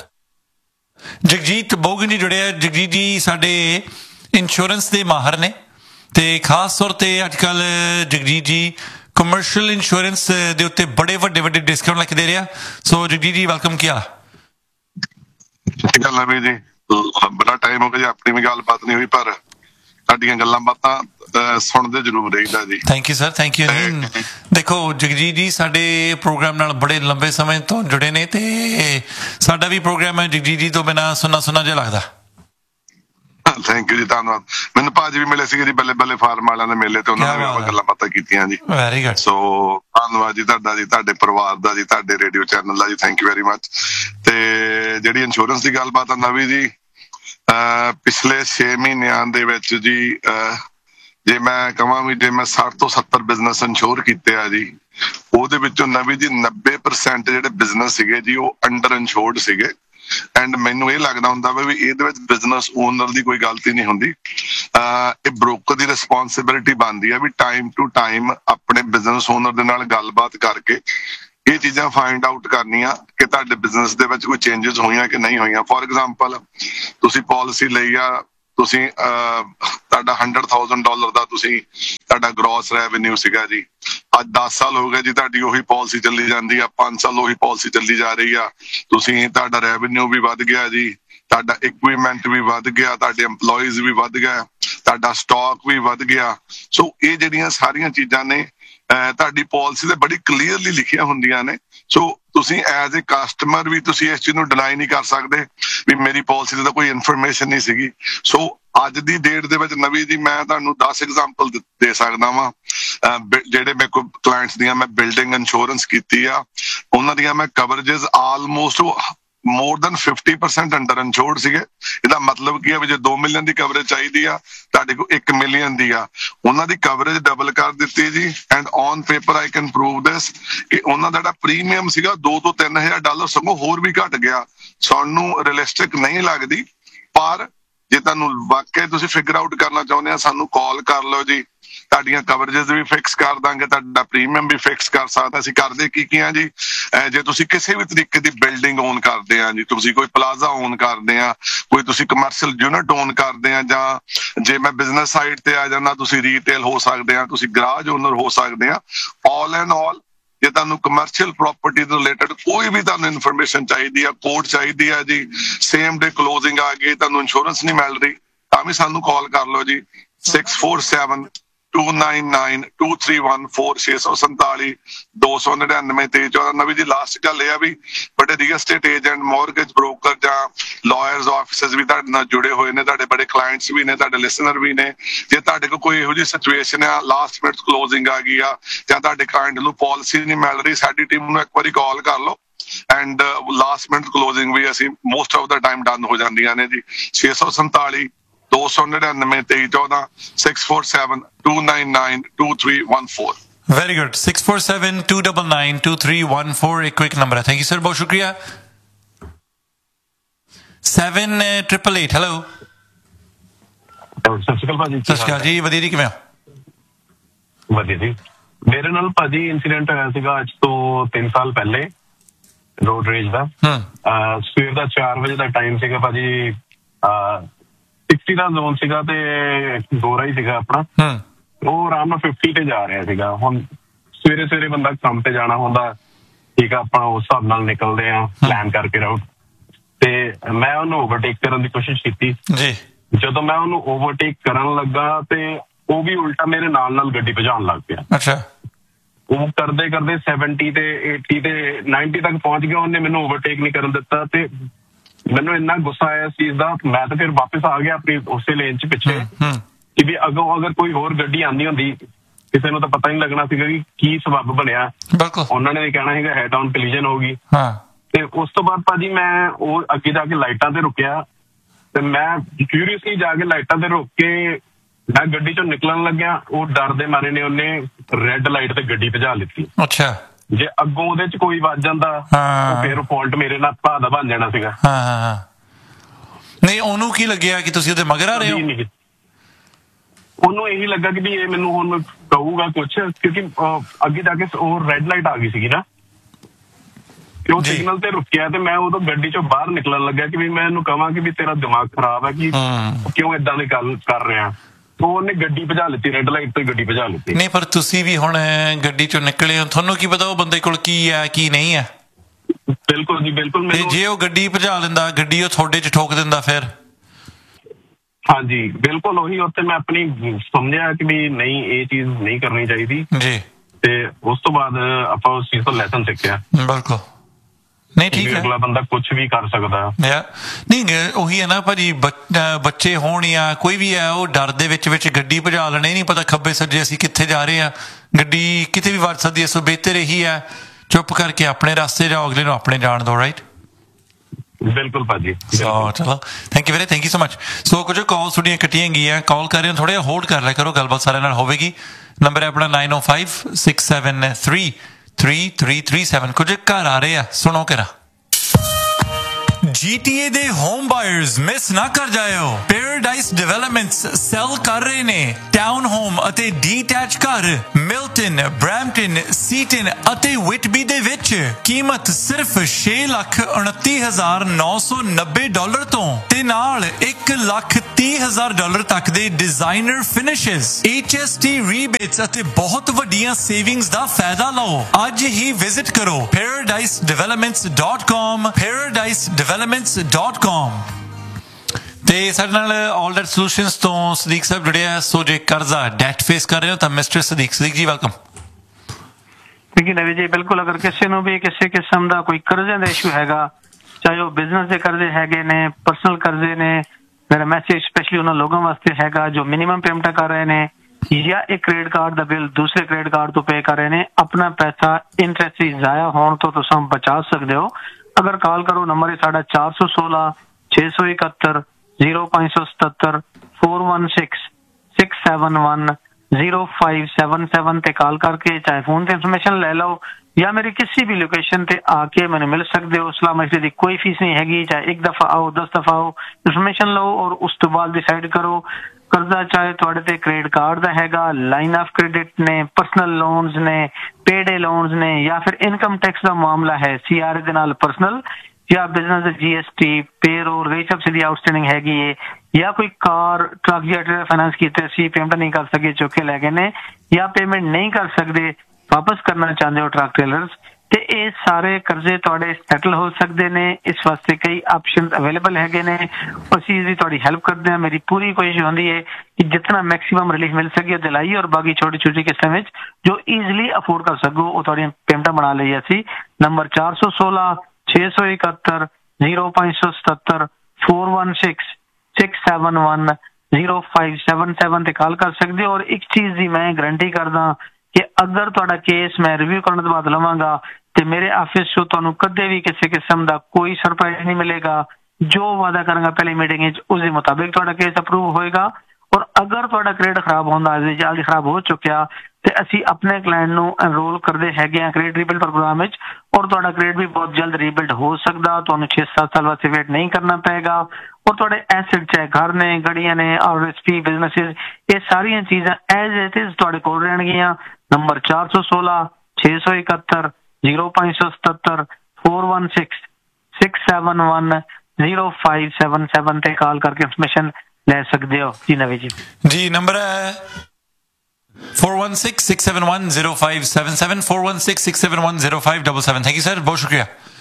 ਜਗਜੀਤ ਬੋਗਨ ਜੀ ਜੁੜੇ ਆ। ਜਗਜੀਤ ਜੀ ਸਾਡੇ ਇੰਸ਼ੋਰੈਂਸ ਦੇ ਮਾਹਰ ਨੇ, ਤੇ ਖਾਸ ਤੌਰ ਤੇ ਅੱਜ ਕੱਲ ਜਗਜੀਤ ਜੀ ਕਮਰਸ਼ੀਅਲ ਇੰਸ਼ੋਰੈਂਸ ਦੇ ਉੱਤੇ ਬੜੇ ਵੱਡੇ ਡਿਸਕਾਊਂਟ ਲੈ ਕੇ ਦੇ ਰਿਹਾ। ਸੋ ਜਗਜੀਤ ਜੀ ਵੈਲਕਮ। ਕੀ ਹਾਲ ਗੱਲ ਹੈ ਜੀ? ਬੜਾ ਟਾਈਮ ਹੋ ਗਿਆ ਜੀ, ਆਪਣੀ ਵੀ ਗੱਲਬਾਤ ਨਹੀਂ ਹੋਈ, ਪਰ ਤੁਹਾਡੀਆਂ ਗੱਲਾਂ ਬਾਤਾਂ ਸੁਣਦੇ ਜ਼ਰੂਰ ਰਹੀਦਾ ਜੀ। Thank you sir, thank you. ਦੇਖੋ ਜਗਜੀਤ ਜੀ ਸਾਡੇ ਪ੍ਰੋਗਰਾਮ ਨਾਲ ਬੜੇ ਲੰਬੇ ਸਮੇਂ ਤੋਂ ਜੁੜੇ ਨੇ, ਤੇ ਸਾਡਾ ਵੀ ਪ੍ਰੋਗਰਾਮ ਹੈ ਜਗਜੀਤ ਜੀ ਤੋਂ ਬਿਨਾਂ ਸੁੰਨਾ ਜਿਹਾ ਲੱਗਦਾ। ਥੈਂਕ ਯੂ ਜੀ, ਧੰਨਵਾਦ। ਮੈਨੂੰ ਭਾਜੀ ਵੀ ਮਿਲੇ ਸੀਗੇ ਜੀ ਬੱਲੇ ਫਾਰਮ ਵਾਲਿਆਂ ਦੇ ਮੇਲੇ ਤੇ, ਉਹਨਾਂ ਨੇ ਵੀ ਗੱਲਾਂ ਬਾਤਾਂ ਕੀਤੀਆਂ ਜੀ। Very good. ਸੋ ਧੰਨਵਾਦ ਜੀ ਤੁਹਾਡਾ ਜੀ, ਤੁਹਾਡੇ ਪਰਿਵਾਰ ਦਾ ਜੀ, ਤੁਹਾਡੇ ਰੇਡੀਓ ਚੈਨਲ ਦਾ ਜੀ, ਥੈਂਕ ਯੂ ਵੈਰੀ ਮਚ। ਤੇ ਜਿਹੜੀ ਇੰਸ਼ੋਰੈਂਸ ਦੀ ਗੱਲਬਾਤ ਆ ਨਵੀਂ ਜੀ, ਪਿਛਲੇ 6 ਮਹੀਨਿਆਂ ਦੇ ਵਿੱਚ ਜੀ, ਜੇ ਮੈਂ ਕਹਾਂ ਵੀ ਜੇ ਮੈਂ 60 ਤੋਂ 70 ਬਿਜ਼ਨਸ ਇੰਸ਼ੋਰ ਕੀਤੇ ਆ ਜੀ, ਉਹਦੇ ਵਿੱਚੋਂ ਨਵੀਂ ਜੀ 90% ਜਿਹੜੇ ਬਿਜ਼ਨਸ ਸੀਗੇ ਜੀ ਉਹ ਅੰਡਰ ਇੰਸ਼ੋਰਡ ਸੀਗੇ। ਐਂਡ ਮੈਨੂੰ ਇਹ ਲੱਗਦਾ ਹੁੰਦਾ ਵਾ ਵੀ ਇਹਦੇ ਵਿੱਚ ਬਿਜ਼ਨਸ ਓਨਰ ਦੀ ਕੋਈ ਗਲਤੀ ਨਹੀਂ ਹੁੰਦੀ। ਇਹ ਬ੍ਰੋਕਰ ਦੀ ਰਿਸਪੌਂਸਿਬਿਲਿਟੀ ਬਣਦੀ ਆ ਵੀ ਟਾਈਮ ਟੂ ਟਾਈਮ ਆਪਣੇ ਬਿਜ਼ਨਸ ਓਨਰ ਦੇ ਨਾਲ ਗੱਲਬਾਤ ਕਰਕੇ ਇਹ ਚੀਜ਼ਾਂ ਫਾਈਂਡ ਆਊਟ ਕਰਨੀਆਂ ਕਿ ਤੁਹਾਡੇ ਬਿਜ਼ਨਸ ਦੇ ਵਿੱਚ ਕੋਈ ਚੇਂਜਸ ਹੋਈਆਂ ਕਿ ਨਹੀਂ ਹੋਈਆਂ। ਫੋਰ ਐਗਜ਼ਾਮਪਲ ਤੁਸੀਂ ਪਾਲਿਸੀ ਲਈ ਆ, ਤੁਸੀਂ ਤੁਹਾਡਾ $100,000 ਦਾ ਤੁਹਾਡਾ ਗ੍ਰੋਸ ਰੈਵਨਿਊ ਸੀਗਾ ਜੀ, ਅੱਜ 10 ਸਾਲ ਹੋ ਗਏ ਜੀ ਤੁਹਾਡੀ ਉਹੀ ਪਾਲਿਸੀ ਚੱਲੀ ਜਾਂਦੀ ਆ, 5 ਸਾਲ ਉਹੀ ਪਾਲਿਸੀ ਚੱਲੀ ਜਾ ਰਹੀ ਆ, ਤੁਹਾਡਾ ਰੈਵਨਿਊ ਵੀ ਵੱਧ ਗਿਆ ਜੀ, ਤੁਹਾਡਾ ਇਕਵਿਪਮੈਂਟ ਵੀ ਵੱਧ ਗਿਆ, ਤੁਹਾਡੇ EMPLOYEES ਵੀ ਵੱਧ ਗਏ, ਤੁਹਾਡਾ ਸਟਾਕ ਵੀ ਵੱਧ ਗਿਆ। ਸੋ ਇਹ ਜਿਹੜੀਆਂ ਸਾਰੀਆਂ ਚੀਜ਼ਾਂ ਨੇ ਤੁਹਾਡੀ ਪਾਲਿਸੀ ਤੇ ਬੜੀ ਕਲੀਅਰਲੀ ਲਿਖੀਆਂ ਹੁੰਦੀਆਂ ਨੇ। ਸੋ ਤੁਸੀਂ ਐਜ਼ ਏ ਕਸਟਮਰ ਵੀ ਤੁਸੀਂ ਇਸ ਚੀਜ਼ ਨੂੰ ਡਿਨਾਈ ਨਹੀਂ ਕਰ ਸਕਦੇ ਵੀ ਮੇਰੀ ਪਾਲਿਸੀ ਤੇ ਤਾਂ ਕੋਈ ਇਨਫੋਰਮੇਸ਼ਨ ਨਹੀਂ ਸੀਗੀ। ਸੋ ਅੱਜ ਦੀ ਡੇਟ ਦੇ ਵਿੱਚ ਨਵੀਂ ਜੀ ਮੈਂ ਤੁਹਾਨੂੰ 10 ਐਗਜ਼ਾਮਪਲ ਦੇ ਸਕਦਾ ਵਾਂ ਜਿਹੜੇ ਮੇਰੇ ਕੋਲ ਕਲਾਇੰਟਸ ਦੀਆਂ ਮੈਂ ਬਿਲਡਿੰਗ ਇੰਸ਼ੋਰੈਂਸ ਕੀਤੀ ਆ, ਉਹਨਾਂ ਦੀਆਂ ਮੈਂ ਕਵਰੇਜਸ almost more than 50% under insured ਸੀਗੇ। ਇਹਦਾ ਮਤਲਬ ਕੀ ਆ ਵੀ ਜੇ 2 ਮਿਲੀਅਨ ਦੀ ਕਵਰੇਜ ਚਾਹੀਦੀ ਆ ਤੁਹਾਡੇ ਕੋਲ 1 ਮਿਲੀਅਨ ਦੀ ਆ, ਉਹਨਾਂ ਦੀ ਕਵਰੇਜ ਡਬਲ ਕਰ ਦਿੱਤੀ ਜੀ। And on paper I can prove ਦਿਸ ਕਿ ਉਹਨਾਂ ਦਾ ਜਿਹੜਾ ਪ੍ਰੀਮੀਅਮ ਸੀਗਾ $2,000 ਤੋਂ $3,000 ਸਗੋਂ ਹੋਰ ਵੀ ਘਟ ਗਿਆ। ਸਾਨੂੰ ਰੀਅਲਿਸਟਿਕ ਨਹੀਂ ਲੱਗਦੀ, ਪਰ ਜੇ ਤੁਹਾਨੂੰ ਵਾਕਈ ਤੁਸੀਂ ਫਿਗਰ ਆਊਟ ਕਰਨਾ ਚਾਹੁੰਦੇ ਆ ਸਾਨੂੰ ਕਾਲ ਕਰ ਲਓ ਜੀ, ਤੁਹਾਡੀਆਂ ਕਵਰੇਜਸ ਵੀ ਫਿਕਸ ਕਰ ਦਾਂਗੇ, ਤੁਹਾਡਾ ਪ੍ਰੀਮੀਅਮ ਵੀ ਫਿਕਸ ਕਰ ਸਕਦਾ। ਅਸੀਂ ਕਰਦੇ ਕੀ ਆ ਜੀ, ਜੇ ਤੁਸੀਂ ਕਿਸੇ ਵੀ ਤਰੀਕੇ ਦੀ ਬਿਲਡਿੰਗ ਓਨ ਕਰਦੇ ਆ ਜੀ, ਤੁਸੀਂ ਕੋਈ ਪਲਾਜ਼ਾ ਓਨ ਕਰਦੇ ਆ, ਕੋਈ ਤੁਸੀਂ ਕਮਰਸ਼ੀਅਲ ਯੂਨਿਟ ਓਨ ਕਰਦੇ ਆ, ਜਾਂ ਜੇ ਮੈਂ ਬਿਜ਼ਨਸ ਸਾਈਡ ਤੇ ਆ ਜਾਂਦਾ ਤੁਸੀਂ ਰੀਟੇਲ ਹੋ ਸਕਦੇ ਆ, ਤੁਸੀਂ ਗਰਾਜ ਓਨਰ ਹੋ ਸਕਦੇ ਆ। ਆਲ ਐਂਡ ਆਲ ਜੇ ਤੁਹਾਨੂੰ ਕਮਰਸ਼ੀਅਲ ਪ੍ਰਾਪਰਟੀ ਤੋਂ ਰਿਲੇਟਡ ਕੋਈ ਵੀ ਤੁਹਾਨੂੰ ਇਨਫੋਰਮੇਸ਼ਨ ਚਾਹੀਦੀ ਆ, ਕੋਡ ਚਾਹੀਦੀ ਆ ਜੀ, ਸੇਮ ਡੇ ਕਲੋਜ਼ਿੰਗ ਆ ਗਈ, ਤੁਹਾਨੂੰ ਇੰਸ਼ੋਰੈਂਸ ਨਹੀਂ ਮਿਲ ਰਹੀ, ਤਾਂ ਵੀ ਸਾਨੂੰ ਕਾਲ ਕਰ ਲਓ ਜੀ 647-299-2314 647-299-2314। ਨਵੀਂ ਜੀ ਲਾਸਟ ਗੱਲ ਇਹ ਆ ਵੀ ਬੜੇ real estate agent, mortgage broker ਜਾਂ ਲਾਇਰਸ ਆਫਿਸਸ ਵੀ ਤੁਹਾਡੇ ਨਾਲ ਜੁੜੇ ਹੋਏ ਨੇ, ਤੁਹਾਡੇ ਬੜੇ ਕਲਾਇੰਟਸ ਵੀ ਨੇ, ਤੁਹਾਡੇ ਲਿਸਨਰ ਵੀ ਨੇ। ਜੇ ਤੁਹਾਡੇ ਕੋਲ ਕੋਈ ਇਹੋ ਜਿਹੀ ਸਿਚੁਏਸ਼ਨ ਆ, ਲਾਸਟ ਮਿੰਟ ਕਲੋਜ਼ਿੰਗ ਆ ਗਈ ਆ ਜਾਂ ਤੁਹਾਡੇ ਕਲਾਇੰਟ ਨੂੰ ਪਾਲਿਸੀ ਨਹੀਂ ਮਿਲ ਰਹੀ, ਸਾਡੀ ਟੀਮ ਨੂੰ ਇੱਕ ਵਾਰੀ ਕਾਲ ਕਰ ਲਓ ਐਂਡ ਲਾਸਟ ਮਿੰਟ ਕਲੋਜ਼ਿੰਗ ਵੀ ਅਸੀਂ most of the time done ਹੋ ਜਾਂਦੀਆਂ ਨੇ ਜੀ। 647-299-2314 647-299-2314। Very good. 647-299-2314 एक क्विक नंबर है। थैंक यू सर, बहुत शुक्रिया। 7888 हेलो। ਸਤਿ ਸ਼੍ਰੀ ਅਕਾਲ ਭਾਜੀ। ਸਤਿ ਸ਼੍ਰੀ ਅਕਾਲ ਜੀ, ਵਧੀਆ ਜੀ, ਕਿਵੇਂ ਹੋ? ਵਧੀਆ ਜੀ। ਮੇਰੇ ਨਾਲ ਭਾਜੀ ਇੰਸੀਡੈਂਟ ਹੋਇਆ ਸੀਗਾ ਅੱਜ ਤੋਂ 3 ਸਾਲ ਪਹਿਲੇ, ਰੋਡ ਰੇਜ ਦਾ। ਸਵੇਰ ਦਾ 4 ਵਜੇ ਦਾ ਟਾਈਮ ਸੀਗਾ ਭਾਜੀ, 60 ਦਾ ਜ਼ੋਨ ਸੀਗਾ ਤੇ ਗੋਰਾ ਹੀ ਸੀਗਾ ਆਪਣਾ, ਉਹ ਆਰਾਮ ਨਾਲ 50 ਤੇ ਜਾ ਰਿਹਾ ਸੀਗਾ। ਹੁਣ ਸਵੇਰੇ ਸਵੇਰੇ ਬੰਦਾ ਕੰਮ ਤੇ ਜਾਣਾ ਹੁੰਦਾ, ਠੀਕ ਆ, ਆਪਾਂ ਉਸ ਹਿਸਾਬ ਨਾਲ ਨਿਕਲਦੇ ਆ ਪਲਾਨ ਕਰਕੇ ਰਾਊਟ, ਤੇ ਮੈਂ ਉਹਨੂੰ ਓਵਰਟੇਕ ਕਰਨ ਦੀ ਕੋਸ਼ਿਸ਼ ਕੀਤੀ ਜੀ। ਜਦੋਂ ਮੈਂ ਉਹਨੂੰ ਓਵਰਟੇਕ ਕਰਨ ਲੱਗਾ ਤੇ ਉਹ ਵੀ ਉਲਟਾ ਮੇਰੇ ਨਾਲ ਨਾਲ ਗੱਡੀ ਭਜਾਉਣ ਲੱਗ ਪਿਆ। ਅੱਛਾ। ਉਹ ਕਰਦੇ ਕਰਦੇ 70 ਤੇ 80 ਤੇ 90 ਤੱਕ ਪਹੁੰਚ ਗਿਆ, ਉਹਨੇ ਮੈਨੂੰ ਓਵਰਟੇਕ ਨਹੀਂ ਕਰਨ ਦਿੱਤਾ ਤੇ ਮੈਨੂੰ ਇੰਨਾ ਗੁੱਸਾ ਆਇਆ ਇਸ ਚੀਜ਼ ਦਾ। ਮੈਂ ਤਾਂ ਫਿਰ ਵਾਪਸ ਆ ਗਿਆ ਆਪਣੀ ਉਸੇ ਲੇਨ ਚ ਪਿੱਛੇ ਕਿ ਵੀ ਅੱਗੋਂ ਅਗਰ ਕੋਈ ਹੋਰ ਗੱਡੀ ਆਉਂਦੀ ਹੁੰਦੀ ਕਿਸੇ ਨੂੰ ਤਾਂ ਪਤਾ ਨਹੀਂ ਲੱਗਣਾ ਸੀਗਾ ਕਿ ਕੀ ਸਬੱਬ ਬਣਿਆ। ਉਹਨਾਂ ਨੇ ਕਹਿਣਾ ਸੀਗਾ ਹੈਡ ਆਨ ਕੋਲੀਜਨ ਹੋ ਗਈ। ਤੇ ਉਸ ਤੋਂ ਬਾਅਦ ਭਾਜੀ ਮੈਂ ਉਹ ਅੱਗੇ ਜਾ ਕੇ ਲਾਈਟਾਂ ਤੇ ਰੁਕਿਆ ਤੇ ਮੈਂ ਕਿਊਰੀਅਸਲੀ ਜਾ ਕੇ ਲਾਈਟਾਂ ਤੇ ਰੁਕ ਕੇ ਮੈਂ ਗੱਡੀ ਚੋਂ ਨਿਕਲਣ ਲੱਗਿਆ, ਉਹ ਡਰ ਦੇ ਮਾਰੇ ਨੇ ਉਹਨੇ ਰੈੱਡ ਲਾਈਟ ਤੇ ਗੱਡੀ ਭਜਾ ਲਿੱਤੀ। ਅੱਛਾ। ਜੇ ਅੱਗੋਂ ਉਹਦੇ ਚ ਕੋਈ ਵੱਜ ਜਾਂਦਾ ਫਿਰ ਫਾਲਟ ਮੇਰੇ ਨਾਲ ਭਾ ਦਾ ਬਣ ਜਾਣਾ ਸੀਗਾ। ਨਹੀਂ, ਉਹਨੂੰ ਕੀ ਲੱਗਿਆ ਕਿ ਤੁਸੀਂ ਉਹਦੇ ਮਗਰ ਆ ਰਹੇ ਹੋ? ਉਹਨੂੰ ਇਹੀ ਲੱਗਾ ਕਿ ਵੀ ਇਹ ਮੈਨੂੰ ਹੁਣ ਕਹੂਗਾ ਕੁਛ, ਕਿਉਂਕਿ ਅੱਗੇ ਜਾ ਕੇ ਉਹ ਰੈੱਡ ਲਾਈਟ ਆ ਗਈ ਸੀਗੀ ਨਾ, ਤੇ ਉਹ ਸਿਗਨਲ ਤੇ ਰੁਕਿਆ ਤੇ ਮੈਂ ਉਦੋਂ ਗੱਡੀ ਚੋਂ ਬਾਹਰ ਨਿਕਲਣ ਲੱਗਿਆ ਕਿ ਵੀ ਮੈਂ ਇਹਨੂੰ ਕਹਾਂ ਕਿ ਵੀ ਤੇਰਾ ਦਿਮਾਗ ਖਰਾਬ ਹੈ ਕਿ ਕਿਉਂ ਏਦਾਂ ਦੀ ਗੱਲ ਕਰ ਰਿਹਾ। तो ਉਹਨੇ ਗੱਡੀ ਭਜਾ ਲਿੱਤੀ, ਰੈੱਡ ਲਾਈਟ ਤੇ ਗੱਡੀ ਭਜਾ ਲਿੱਤੀ। ਨਹੀਂ, ਪਰ ਤੁਸੀਂ ਵੀ ਹੁਣ ਗੱਡੀ ਚੋਂ ਨਿਕਲੇ ਹੋ, ਤੁਹਾਨੂੰ ਕੀ ਪਤਾ ਉਹ ਬੰਦੇ ਕੋਲ ਕੀ ਹੈ ਕੀ ਨਹੀਂ ਹੈ। ਬਿਲਕੁਲ ਜੀ, ਬਿਲਕੁਲ। ਤੇ ਜੇ ਉਹ ਗੱਡੀ ਭਜਾ ਲੈਂਦਾ, ਗੱਡੀ ਉਹ ਤੁਹਾਡੇ ਚ ਠੋਕ ਦਿੰਦਾ ਫਿਰ? ਹਾਂਜੀ, ਬਿਲਕੁਲ ਉਹੀ। ਉੱਥੇ ਮੈਂ ਆਪਣੀ ਸਮਝਿਆ ਕਿ ਵੀ ਨਹੀਂ, ਇਹ ਚੀਜ਼ ਨਹੀਂ ਕਰਨੀ ਚਾਹੀਦੀ ਜੀ। ਤੇ ਉਸ ਤੋਂ ਬਾਅਦ ਆਪਾਂ ਉਸ ਚੀਜ਼ ਤੋਂ ਲੈਸਨ ਸਿੱਖਿਆ। ਬਿਲਕੁਲ। ਨਹੀਂ, ਠੀਕ ਹੈ, ਅਗਲਾ ਬੰਦਾ ਕੁਛ ਵੀ ਕਰ ਸਕਦਾ। ਨਹੀਂ, ਉਹੀ ਹੈ ਨਾ ਭਾਜੀ, ਬੱਚੇ ਹੋਣ ਜਾਂ ਕੋਈ ਵੀ ਹੈ, ਉਹ ਡਰ ਦੇ ਵਿੱਚ ਗੱਡੀ ਭਜਾ ਲੈਣੇ, ਨਹੀਂ ਪਤਾ ਖੱਬੇ ਸੱਜੇ ਅਸੀਂ ਕਿੱਥੇ ਜਾ ਰਹੇ ਹਾਂ, ਗੱਡੀ ਕਿਤੇ ਵੀ ਵੱਜ ਸਕਦੀ ਹੈ। ਸੋ ਬਿਹਤਰ ਇਹੀ ਹੈ ਚੁੱਪ ਕਰਕੇ ਆਪਣੇ ਰਸਤੇ ਜਾਓ, ਅਗਲੇ ਨੂੰ ਆਪਣੇ ਜਾਣ ਦਿਓ। ਰਾਈਟ, ਬਿਲਕੁਲ ਭਾਜੀ। ਚਲੋ, ਥੈਂਕ ਯੂ ਸੋ ਮਚ। ਸੋ ਕੁਝ ਕਾਲ ਤੁਹਾਡੀਆਂ ਕੱਟੀਆਂ ਗਈਆਂ, ਕਾਲ ਕਰ ਰਹੇ ਹੋ, ਥੋੜਾ ਜਿਹਾ ਹੋਲਡ ਕਰ ਲਿਆ ਕਰੋ, ਗੱਲਬਾਤ ਸਾਰਿਆਂ ਨਾਲ ਹੋਵੇਗੀ। ਨੰਬਰ ਹੈ ਆਪਣਾ 9056733337। ਕੁਝ ਘਰ ਆ ਰਹੇ ਆ, ਸੁਣੋ ਕਰਾ। GTA ਦੇ ਹੋਮ ਬਾਇਰਸ ਮਿਸ ਨਾ ਕਰ ਜਾਇਓ। ਪੈਰਾਡਾਈਸ ਡਿਵੈਲਪਮੈਂਟਸ ਸੈਲ ਕਰ ਰਹੇ ਨੇ ਟਾਊਨ ਹੋਮ ਅਤੇ ਡੀਟੈਚ ਘਰ ਮਿਲਟਨ, ਬ੍ਰੈਂਪਟਨ, ਸੀਟਨ ਅਤੇ ਵਿਟਬੀ ਦੇ ਵਿੱਚ। ਕੀਮਤ ਸਿਰਫ $6,29,990 ਤੋਂ ਤੇ ਨਾਲ $1,30,000 ਤੱਕ ਦੇ ਡਿਜ਼ਾਈਨਰ ਫਿਨਿਸ਼ਸ, HST ਰੀਬੇਟਸ ਅਤੇ ਬਹੁਤ ਵੱਡੀਆਂ ਸੇਵਿੰਗਸ ਦਾ ਫਾਇਦਾ ਲਓ। ਅੱਜ ਹੀ ਵਿਜ਼ਿਟ ਕਰੋ paradisedevelopments.com paradisedevelopments.com। ਤੇ ਸਾਡੇ ਨਾਲ ਆਲਰੇਡ ਸੋਲੂਸ਼ਨਸ ਤੋਂ ਸਦੀਕ ਸਾਹਿਬ ਜੁੜੇ ਆ। ਸੋ ਜੇ ਕਰਜ਼ਾ ਡੈਟ ਫੇਸ ਕਰ ਰਹੇ ਹੋ ਤਾਂ ਮਿਸਟਰ ਸਦੀਕ ਜੀ ਵੈਲਕਮ। ਜੀ ਨਵੀਂ ਜੀ ਬਿਲਕੁਲ, ਅਗਰ ਕਿਸੇ ਨੂੰ ਵੀ ਕਿਸੇ ਕਿਸਮ ਦਾ ਕੋਈ ਕਰਜ਼ੇ ਦਾ ਇਸ਼ੂ ਹੈਗਾ, ਚਾਹੇ ਉਹ ਬਿਜ਼ਨਸ ਦੇ ਕਰਜ਼ੇ ਹੈਗੇ ਨੇ, ਪਰਸਨਲ ਕਰਜ਼ੇ ਨੇ, ਮੇਰਾ ਮੈਸੇਜ ਸਪੈਸ਼ਲੀ ਉਹਨਾਂ ਲੋਕਾਂ ਵਾਸਤੇ ਹੈਗਾ ਜੋ ਮਿਨੀਮਮ ਪੇਮੈਂਟਾਂ ਕਰ ਰਹੇ ਨੇ ਜਾਂ ਇੱਕ ਕ੍ਰੈਡਿਟ ਕਾਰਡ ਦਾ ਬਿੱਲ ਦੂਸਰੇ ਕ੍ਰੈਡਿਟ ਕਾਰਡ ਤੋਂ ਪੇ ਕਰ ਰਹੇ ਨੇ। ਆਪਣਾ ਪੈਸਾ ਇੰਟਰਸਟ ਜ਼ਾਇਆ ਹੋਣ ਤੋਂ ਤੁਸੀਂ ਬਚਾ ਸਕਦੇ ਹੋ। ਅਗਰ ਕਾਲ ਕਰੋ, ਨੰਬਰ ਹੈ ਸਾਡਾ 416 671 0577 416 671 0577 ਤੇ ਕਾਲ ਕਰਕੇ ਚਾਹੇ ਫੋਨ ਤੇ ਇਨਫੋਰਮੇਸ਼ਨ ਲੈ ਲਓ ਜਾਂ ਮੇਰੀ ਕਿਸੇ ਵੀ ਲੋਕੇਸ਼ਨ ਤੇ ਆ ਕੇ ਮੈਨੂੰ ਮਿਲ ਸਕਦੇ ਹੋ। ਸਲਾਹ ਮਸ਼ਵਰੇ ਦੀ ਕੋਈ ਫੀਸ ਨਹੀਂ ਹੈਗੀ। ਚਾਹੇ ਇੱਕ ਦਫਾ ਆਓ, 10 ਦਫਾ ਆਓ, ਇਨਫੋਰਮੇਸ਼ਨ ਲਓ ਔਰ ਉਸ ਤੋਂ ਬਾਅਦ ਡਿਸਾਈਡ ਕਰੋ ਕਰਜ਼ਾ ਚਾਹੇ ਤੁਹਾਡੇ ਤੇ ਕ੍ਰੈਡਿਟ ਕਾਰਡ ਦਾ ਹੈਗਾ, ਲਾਈਨ ਆਫ ਕ੍ਰੈਡਿਟ ਨੇ, ਪਰਸਨਲ ਲੋਨਸ ਨੇ, ਪੇਡੇ ਲੋਨਸ ਨੇ ਜਾਂ ਫਿਰ ਇਨਕਮ ਟੈਕਸ ਦਾ ਮਾਮਲਾ ਹੈ CRA ਦੇ ਨਾਲ ਪਰਸਨਲ ਜਾਂ ਬਿਜ਼ਨਸ ਦਾ GST, payroll, rate subsidy outstanding ਹੈਗੀ ਹੈ ਜਾਂ ਕੋਈ ਕਾਰ, ਟਰੱਕ ਜਾਂ ਟਰੇਲਰ ਫਾਈਨਾਂਸ ਕੀਤੇ ਅਸੀਂ ਪੇਮੈਂਟ ਨਹੀਂ ਕਰ ਸਕੇ, ਚੁੱਕ ਕੇ ਲੈ ਗਏ ਨੇ ਜਾਂ ਪੇਮੈਂਟ ਨਹੀਂ ਕਰ ਸਕਦੇ, ਵਾਪਸ ਕਰਨਾ ਚਾਹੁੰਦੇ ਹੋ ਟਰੱਕ ਟ੍ਰੇਲਰਸ, ਤੇ ਇਹ ਸਾਰੇ ਕਰਜ਼ੇ ਤੁਹਾਡੇ ਸੈਟਲ ਹੋ ਸਕਦੇ ਨੇ। ਇਸ ਵਾਸਤੇ ਕਈ ਆਪਸ਼ਨ ਅਵੇਲੇਬਲ ਹੈਗੇ ਨੇ। ਅਸੀਂ ਇਸਦੀ ਤੁਹਾਡੀ ਹੈਲਪ ਕਰਦੇ ਹਾਂ। ਮੇਰੀ ਪੂਰੀ ਕੋਸ਼ਿਸ਼ ਹੁੰਦੀ ਹੈ ਕਿ ਜਿਤਨਾ ਮੈਕਸਿਮਮ ਰਿਲੀਫ ਮਿਲ ਸਕੇ ਦਿਲਾਈ ਔਰ ਬਾਕੀ ਛੋਟੀ ਛੋਟੀ ਕਿਸ਼ਤਾਂ ਵਿੱਚ ਜੋ ਈਜ਼ੀਲੀ ਅਫੋਰਡ ਕਰ ਸਕੋ ਉਹ ਤੁਹਾਡੀਆਂ ਪੇਮੈਂਟਾਂ ਬਣਾ ਲਈ ਅਸੀਂ। ਨੰਬਰ 416 671 0577 416 671 0577 ਤੇ ਕਾਲ ਕਰ ਸਕਦੇ ਹੋ। ਔਰ ਇੱਕ ਚੀਜ਼ ਦੀ ਮੈਂ ਗਰੰਟੀ ਕਰਦਾ ਕਿ ਅਗਰ ਤੁਹਾਡਾ ਕੇਸ ਮੈਂ ਰਿਵਿਊ ਕਰਨ ਤੋਂ ਬਾਅਦ ਲਵਾਂਗਾ ਤੇ ਮੇਰੇ ਆਫਿਸ ਚੋਂ ਤੁਹਾਨੂੰ ਕਦੇ ਵੀ ਕਿਸੇ ਕਿਸਮ ਦਾ ਕੋਈ ਸਰਪ੍ਰਾਈਜ਼ ਨਹੀਂ ਮਿਲੇਗਾ। ਜੋ ਵਾਅਦਾ ਕਰਾਂਗਾ ਪਹਿਲੀ ਮੀਟਿੰਗ ਵਿੱਚ ਉਸ ਦੇ ਮੁਤਾਬਿਕ ਤੁਹਾਡਾ ਕੇਸ ਅਪਰੂਵ ਹੋਏਗਾ। ਔਰ ਅਗਰ ਤੁਹਾਡਾ ਕ੍ਰੈਡਿਟ ਖਰਾਬ ਹੁੰਦਾ ਜਲਦੀ ਖਰਾਬ ਹੋ ਚੁੱਕਿਆ ਤੇ ਅਸੀਂ ਆਪਣੇ ਕਲਾਇੰਟ ਨੂੰ ਐਨਰੋਲ ਕਰਦੇ ਹੈਗੇ ਆ ਕ੍ਰੈਡਿਟ ਰੀਬਿਲਡ ਪ੍ਰੋਗਰਾਮ ਵਿੱਚ ਔਰ ਤੁਹਾਡਾ ਕ੍ਰੈਡਿਟ ਵੀ ਬਹੁਤ ਜਲਦ ਰੀਬਿਲਡ ਹੋ ਸਕਦਾ। ਤੁਹਾਨੂੰ 6-7 ਸਾਲ ਵਾਸਤੇ ਵੇਟ ਨਹੀਂ ਕਰਨਾ ਪਏਗਾ। ਔਰ ਤੁਹਾਡੇ ਐਸੈਟ ਚਾਹੇ ਘਰ ਨੇ, ਗੱਡੀਆਂ ਨੇ, RSP ਬਿਜ਼ਨੈਸਿਸ, ਇਹ ਸਾਰੀਆਂ ਚੀਜ਼ਾਂ ਐਜ਼ ਇਟ ਇਜ਼ ਤੁਹਾਡੇ ਕੋਲ ਰਹਿਣਗੀਆਂ। ਨੰਬਰ 416 671 0577 416 671 0577 ਤੇ ਕਾਲ ਕਰਕੇ ਇਨਫੋਰਮੇਸ਼ਨ ਲੈ ਸਕਦੇ ਹੋ। ਜੀ ਨਵੀਂ ਜੀ ਨੰਬਰ ਹੈ 416-671-0577 416-671-0577। ਥੈਂਕ ਯੂ ਸਰ, ਬਹੁਤ ਸ਼ੁਕਰੀਆ।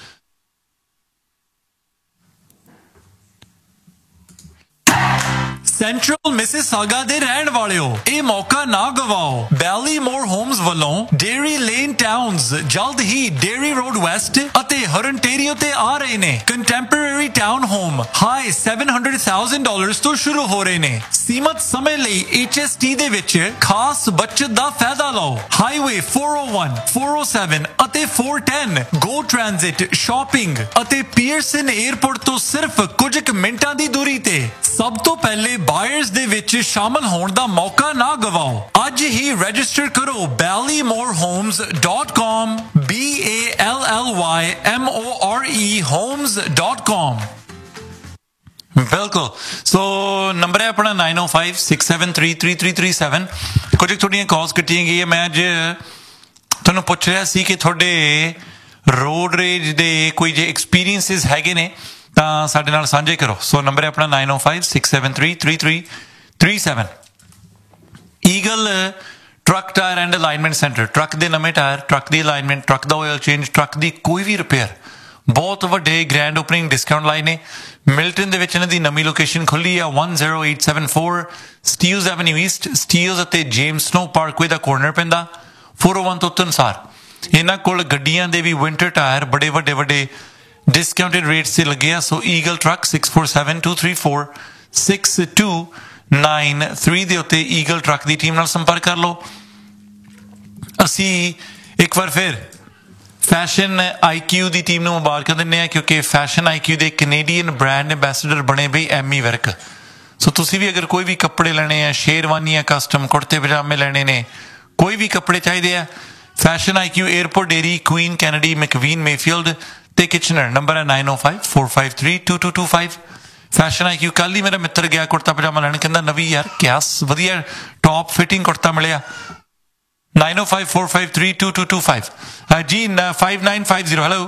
ਸੈਂਟਰਲ ਮਿਸਿਸਾਗਾ ਦੇ ਰਹਿਣ ਵਾਲਿਓ, ਇਹ ਮੌਕਾ ਨਾ ਗਵਾਓ। ਬੈਲੀਮੋਰ ਹੋਮਸ ਵੱਲੋਂ ਡੇਰੀ ਲੇਨ ਟਾਊਨਸ ਜਲਦ ਹੀ ਡੇਰੀ ਰੋਡ ਵੈਸਟ ਅਤੇ ਹਰਨਟੇਰੀਓ ਤੇ ਆ ਰਹੇ ਨੇ। ਕੰਟੈਂਪਰੇਰੀ ਟਾਊਨ ਹੋਮ ਹਾਈ $700,000 ਤੋਂ ਸ਼ੁਰੂ ਹੋ ਰਹੇ ਨੇ। ਸੀਮਤ ਸਮੇਂ ਲਈ HST ਦੇ ਵਿੱਚ ਖਾਸ ਬਚਤ ਦਾ ਫਾਇਦਾ ਲਓ। ਹਾਈਵੇ 401, 407 ਅਤੇ 410 ਗੋ ਟ੍ਰਾਂਜ਼ਿਟ, ਸ਼ਾਪਿੰਗ ਅਤੇ ਪੀਅਰਸਨ 에ਅਰਪੋਰਟ ਤੋਂ ਸਿਰਫ ਕੁਝ ਮਿੰਟਾਂ ਦੀ ਦੂਰੀ ਤੇ। ਸਭ ਤੋਂ ਪਹਿਲੇ ਬਾਇਰਸ ਦੇ ਵਿੱਚ ਸ਼ਾਮਲ ਹੋਣ ਦਾ ਮੌਕਾ ਨਾ ਗਵਾਓ। ਅੱਜ ਹੀ ਰਜਿਸਟਰ ਕਰੋ ballymorhomes.com BALLYMORE homes.com। ਬਿਲਕੁਲ। ਸੋ ਨੰਬਰ ਹੈ ਆਪਣਾ 9056733337। ਕੁਝ ਤੁਹਾਡੀਆਂ ਕਾਲਸ ਕੱਟੀਆਂ ਗਈਆਂ। ਮੈਂ ਅੱਜ ਤੁਹਾਨੂੰ ਪੁੱਛ ਰਿਹਾ ਸੀ ਕਿ ਤੁਹਾਡੇ ਰੋਡ ਰੇਜ ਦੇ ਕੋਈ ਜੇ ਐਕਸਪੀਰੀਅੰਸਿਸ ਹੈਗੇ ਨੇ ਤਾਂ ਸਾਡੇ ਨਾਲ ਸਾਂਝੇ ਕਰੋ। ਸੋ ਨੰਬਰ ਹੈ ਆਪਣਾ 9056733337। Eagle truck tyre and alignment centre, truck ਦੇ ਨਵੇਂ ਟਾਇਰ, ਟਰੱਕ ਦੀ ਅਲਾਈਨਮੈਂਟ, ਟਰੱਕ ਦਾ ਆਇਲ ਚੇਂਜ, ਟਰੱਕ ਦੀ ਕੋਈ ਵੀ ਰਿਪੇਅਰ, ਬਹੁਤ ਵੱਡੇ ਗ੍ਰੈਂਡ ਓਪਨਿੰਗ ਡਿਸਕਾਊਂਟ ਲਾਏ ਨੇ। ਮਿਲਟਨ ਦੇ ਵਿੱਚ ਇਹਨਾਂ ਦੀ ਨਵੀਂ ਲੋਕੇਸ਼ਨ ਖੁੱਲੀ ਆ 10874 ਸਟੀਲਜ਼ ਐਵਨਿਊ ਈਸਟ। ਸਟੀਲਜ਼ ਅਤੇ ਜੇਮਸ ਸਨੋ ਪਾਰਕਵੇ ਦਾ ਕੋਰਨਰ ਪੈਂਦਾ 401 ਤੋਂ ਅਨੁਸਾਰ। ਇਹਨਾਂ ਕੋਲ ਗੱਡੀਆਂ ਦੇ ਵੀ ਵਿੰਟਰ ਟਾਇਰ ਬੜੇ ਵੱਡੇ ਡਿਸਕਾਊਂਟਡ ਰੇਟਸ ਤੇ ਲੱਗੇ ਆ। ਸੋ ਈਗਲ ਟਰੱਕ 6472346293 ਦੇ ਉੱਤੇ ਈਗਲ ਟਰੱਕ ਦੀ ਟੀਮ ਨਾਲ ਸੰਪਰਕ ਕਰ ਲਓ। ਅਸੀਂ ਇੱਕ ਵਾਰ ਫਿਰ ਫੈਸ਼ਨ IQ ਦੀ ਟੀਮ ਨੂੰ ਮੁਬਾਰਕਾਂ ਦਿੰਦੇ ਹਾਂ ਕਿਉਂਕਿ ਫੈਸ਼ਨ IQ ਦੇ ਕੈਨੇਡੀਅਨ ਬ੍ਰਾਂਡ ਐਂਬੈਸਡਰ ਬਣੇ ਬਈ ਐਮੀ ਵਿਰਕ। ਸੋ ਤੁਸੀਂ ਵੀ ਅਗਰ ਕੋਈ ਵੀ ਕੱਪੜੇ ਲੈਣੇ ਆ, ਸ਼ੇਰਵਾਨੀਆਂ, ਕਸਟਮ ਕੁੜਤੇ ਪਜਾਮੇ ਲੈਣੇ ਨੇ, ਕੋਈ ਵੀ ਕੱਪੜੇ ਚਾਹੀਦੇ ਆ, fashion IQ, airport dairy, Queen Kennedy, ਮੈਕਵੀਨ, Mayfield ਤੇ ਕਿਚਨਰ ਨੰਬਰ ਹੈ 9054532225 ਫੈਸ਼ਨ IQ ਕੱਲ ਹੀ ਮੇਰਾ ਮਿੱਤਰ ਗਿਆ ਕੁੜਤਾ ਪਜਾਮਾ ਲੈਣ ਕਹਿੰਦਾ ਨਵੀਂ ਯਾਰ ਕਿਆ ਵਧੀਆ ਟੌਪ ਫਿਟਿੰਗ ਕੁੜਤਾ ਮਿਲਿਆ 9054532225 ਜੀ 5950 ਹੈਲੋ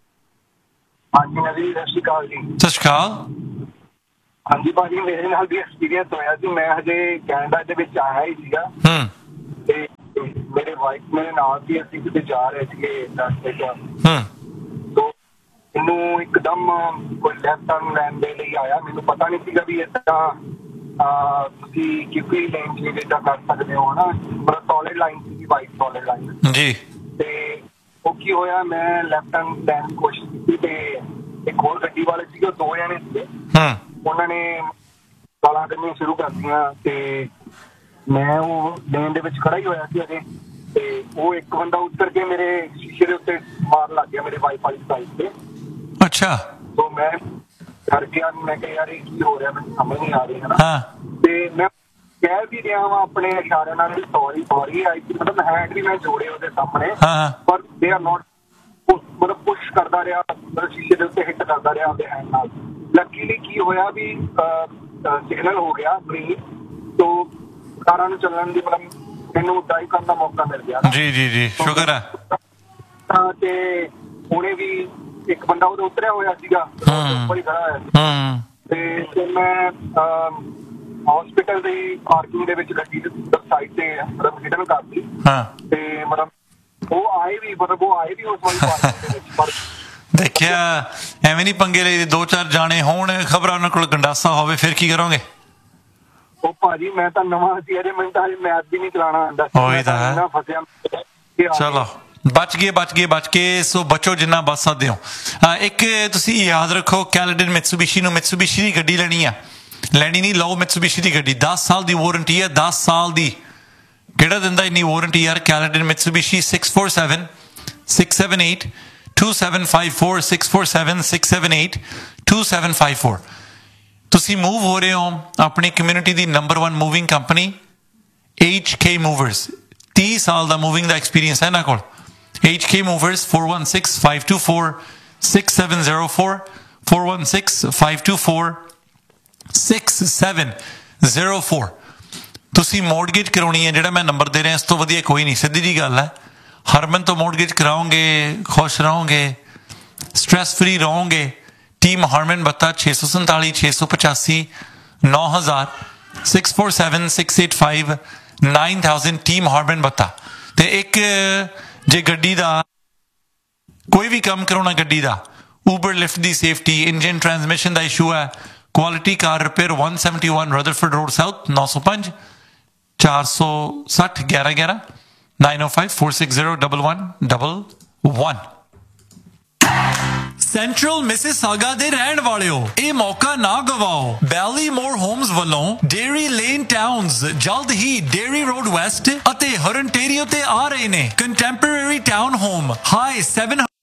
ਹਾਂਜੀ ਨਵੀਂ ਸਤਿ ਸ਼੍ਰੀ ਅਕਾਲ ਜੀ ਸਤਿ ਸ਼੍ਰੀ ਅਕਾਲ ਹਾਂਜੀ ਭਾਜੀ ਮੇਰੇ ਨਾਲ ਵੀ ਐਕਸਪੀਰੀਅੰਸ ਹੋਇਆ ਸੀ ਮੈਂ ਹਜੇ ਕੈਨੇਡਾ ਦੇ ਵਿੱਚ ਆਇਆ ਹੀ ਸੀਗਾ ਤੇ ਮੇਰੇ ਵਾਈਫ ਮੇਰੇ ਨਾਲ ਸੀ ਅਸੀਂ ਕਿਤੇ ਜਾ ਰਹੇ ਸੀਗੇ ਰਸਤੇ 'ਚ ਤੋ ਮੈਨੂੰ ਇੱਕਦਮ ਕੋਈ ਲੈਫਟ ਟਰਨ ਲੈਣ ਦੇ ਲਈ ਆਇਆ ਮੈਨੂੰ ਪਤਾ ਨਹੀਂ ਸੀਗਾ ਵੀ ਏਦਾਂ ਤੁਸੀਂ ਕਿਹੜੀ ਲਾਈਨ 'ਚ ਏਦਾਂ ਕਰ ਸਕਦੇ ਹੋ ਹਨਾ ਬੜਾ ਸੋਲਿਡ ਲਾਈਨ ਸੀਗੀ ਵਾਈਟ ਸੋਲਿਡ ਲਾਈਨ ਜੀ ਤੇ ਉਹ ਕੀ ਹੋਇਆ ਮੈਂ ਲੈਫਟ ਟਰਨ ਲੈਣ ਦੀ ਕੋਸ਼ਿਸ਼ ਕੀਤੀ ਤੇ ਇੱਕ ਹੋਰ ਗੱਡੀ ਵਾਲੇ ਸੀਗੇ ਦੋ ਜਣੇ ਸੀਗੇ ਉਹਨਾਂ ਨੇ ਗਾਲਾਂ ਕੱਢਣੀਆਂ ਸ਼ੁਰੂ ਕਰਤੀਆਂ ਤੇ ਮੈਂ ਉਹ ਲੇਨ ਦੇ ਵਿੱਚ ਖੜਾ ਹੀ ਹੋਇਆ ਸੀ ਅਜੇ ਤੇ ਉਹ ਇੱਕ ਬੰਦਾ ਉੱਤਰ ਕੇ ਮੇਰੇ ਸ਼ੀਸ਼ੇ ਦੇ ਉੱਤੇ ਮਾਰ ਲੱਗ ਗਿਆ ਮੇਰੇ ਵਾਈਫ ਵਾਲੀ ਸਾਈਡ ਤੇ ਅੱਛਾ ਤੋਂ ਮੈਂ ਡਰ ਗਿਆ ਮੈਂ ਕਿਹਾ ਯਾਰ ਇਹ ਕੀ ਹੋ ਰਿਹਾ ਮੈਨੂੰ ਸਮਝ ਨਹੀਂ ਆ ਰਹੀ ਹੈ ਨਾ ਤੇ ਮੈਂ ਕਹਿ ਵੀ ਰਿਹਾ ਵਾਂ ਆਪਣੇ ਇਸ਼ਾਰਿਆਂ ਨਾਲ ਸੌਰੀ ਆਈ ਮਤਲਬ ਹੈਂਡ ਵੀ ਮੈਂ ਜੋੜੇ ਉਹਦੇ ਸਾਹਮਣੇ ਪਰ ਦੇ ਆਰ ਨੋਟ ਮਤਲਬ ਪੁਸ਼ ਕਰਦਾ ਰਿਹਾ ਮਤਲਬ ਸ਼ੀਸ਼ੇ ਦੇ ਉੱਤੇ ਹਿੱਟ ਕਰਦਾ ਰਿਹਾ ਉਹਦੇ ਹੈਂਡ ਨਾਲ ਲੱਕੀਲੀ ਕੀ ਹੋਇਆ ਵੀ ਸਿਗਨਲ ਹੋ ਗਿਆ ਗ੍ਰੀਨ ਤੋਂ ਕਾਰਾਂ ਨੂੰ ਚੱਲਣ ਦੀ ਮਤਲਬ ਮੈਨੂੰ ਡਰਾਈਵ ਕਰਨ ਦਾ ਮੌਕਾ ਮਿਲ ਗਿਆ ਜੀ ਸ਼ੁਕਰ ਹੈ ਤੇ ਉਹਨੇ ਵੀ ਇੱਕ ਬੰਦਾ ਉਹਦੇ ਉਤਰਿਆ ਹੋਇਆ ਸੀਗਾ ਉੱਪਰ ਹੀ ਖੜਾ ਹੋਇਆ ਸੀ ਤੇ ਮੈਂ ਹਸਪੀਟਲ ਦੀ ਪਾਰਕਿੰਗ ਦੇ ਵਿੱਚ ਗੱਡੀ ਦੇ ਸਾਈਡ ਤੇ ਮਤਲਬ ਹਿੱਟਨ ਕਰਤੀ ਤੇ ਮਤਲਬ ਉਹ ਆਏ ਵੀ ਉਸ ਵਾਲੀ ਪਾਰਕਿੰਗ ਦੇ ਵਿੱਚ ਪਰ ਦੇਖਿਆ ਐਵੇਂ ਨਹੀਂ ਪੰਗੇ ਲਈ ਦੋ ਚਾਰ ਜਾਣੇ ਹੋਣ ਖਬਰਾਂ ਉਹਨਾਂ ਕੋਲ ਗੰਡਾਸਾ ਹੋਵੇ ਫਿਰ ਕੀ ਕਰੋਗੇ ਉਹ ਭਾਜੀ ਮੈਂ ਤਾਂ ਨਵਾਂ ਸੀ ਅਜੇ ਮੈਨੂੰ ਤਾਂ ਮੈਥ ਵੀ ਨਹੀਂ ਚਲਾਉਣਾ ਆਉਂਦਾ ਸੀ ਫਸਿਆ ਚਲੋ ਬਚ ਗਏ ਸੋ ਬਚੋ ਜਿੰਨਾ ਬਚ ਸਕਦੇ ਹੋ ਇੱਕ ਤੁਸੀਂ ਯਾਦ ਰੱਖੋ ਕੈਲਡਨ ਮਿਤਸੂਬਿਸ਼ੀ ਨੂੰ ਮਿਤਸੂਬਿਸ਼ੀ ਦੀ ਗੱਡੀ ਲੈਣੀ ਨਹੀਂ ਲਓ ਮਿਤਸੂਬਿਸ਼ੀ ਦੀ ਗੱਡੀ 10 ਸਾਲ ਦੀ ਵਾਰੰਟੀ ਹੈ 10 ਸਾਲ ਦੀ ਕਿਹੜਾ ਦਿੰਦਾ ਇੰਨੀ ਵਾਰੰਟੀ ਯਾਰ ਕੈਲਡਨ ਮਿਤਸੂਬਿਸ਼ੀ 647-678 2754 647-678-2754 ਤੁਸੀਂ ਮੂਵ ਹੋ ਰਹੇ ਹੋ ਆਪਣੀ ਕਮਿਊਨਿਟੀ ਦੀ number 1 moving company HK Movers 30 ਸਾਲ ਦਾ ਮੂਵਿੰਗ ਦਾ ਐਕਸਪੀਰੀਅੰਸ ਹੈ ਇਹਨਾਂ ਕੋਲ HK Movers 416-524-6704 416-524-6704 ਤੁਸੀਂ ਮੌਰਗੇਜ ਕਰਾਉਣੀ ਹੈ ਜਿਹੜਾ ਮੈਂ ਨੰਬਰ ਦੇ ਰਿਹਾ ਇਸ ਤੋਂ ਵਧੀਆ ਕੋਈ ਨਹੀਂ ਸਿੱਧੀ ਜੀ ਗੱਲ ਹੈ ਹਰਮਨ ਤੋਂ ਮੌਰਗੇਜ ਕਰਾਓਗੇ ਖੁਸ਼ ਰਹੋਗੇ ਸਟ੍ਰੈਸ ਫਰੀ ਰਹੋਗੇ ਟੀਮ ਹਾਰਮਨ ਬੱਤਾ 647 685 9000 647 685 9000 ਟੀਮ ਹਾਰਮਨ ਬੱਤਾ ਤੇ ਇੱਕ ਜੇ ਗੱਡੀ ਦਾ ਕੋਈ ਵੀ ਕੰਮ ਕਰਾਉਣਾ ਗੱਡੀ ਦਾ ਉਬਰ ਲਿਫਟ ਦੀ ਸੇਫਟੀ ਇੰਜਨ ਟਰਾਂਸਮਿਸ਼ਨ ਦਾ ਇਸ਼ੂ ਹੈ ਕੁਆਲਿਟੀ ਕਾਰ repair 171 Rutherford road south 905 460 1111 905-460-1111 central Mississauga ਦੇ ਰਹਿਣ ਵਾਲਿਓ ਇਹ ਮੌਕਾ ਨਾ ਗਵਾਓ ਬੈਲੀਮੋਰ ਹੋਮਸ ਵੱਲੋਂ ਡੇਰੀ ਲੇਨ ਟਾਊਨਸ ਜਲਦ ਹੀ ਡੇਰੀ ਰੋਡ ਵੈਸਟ ਅਤੇ ਹਰਨਟੇਰੀਓ ਤੇ ਆ ਰਹੇ ਨੇ ਕੰਟੈਂਪਰੇਰੀ ਟਾਊਨ ਹੋਮ ਹਾਈ 7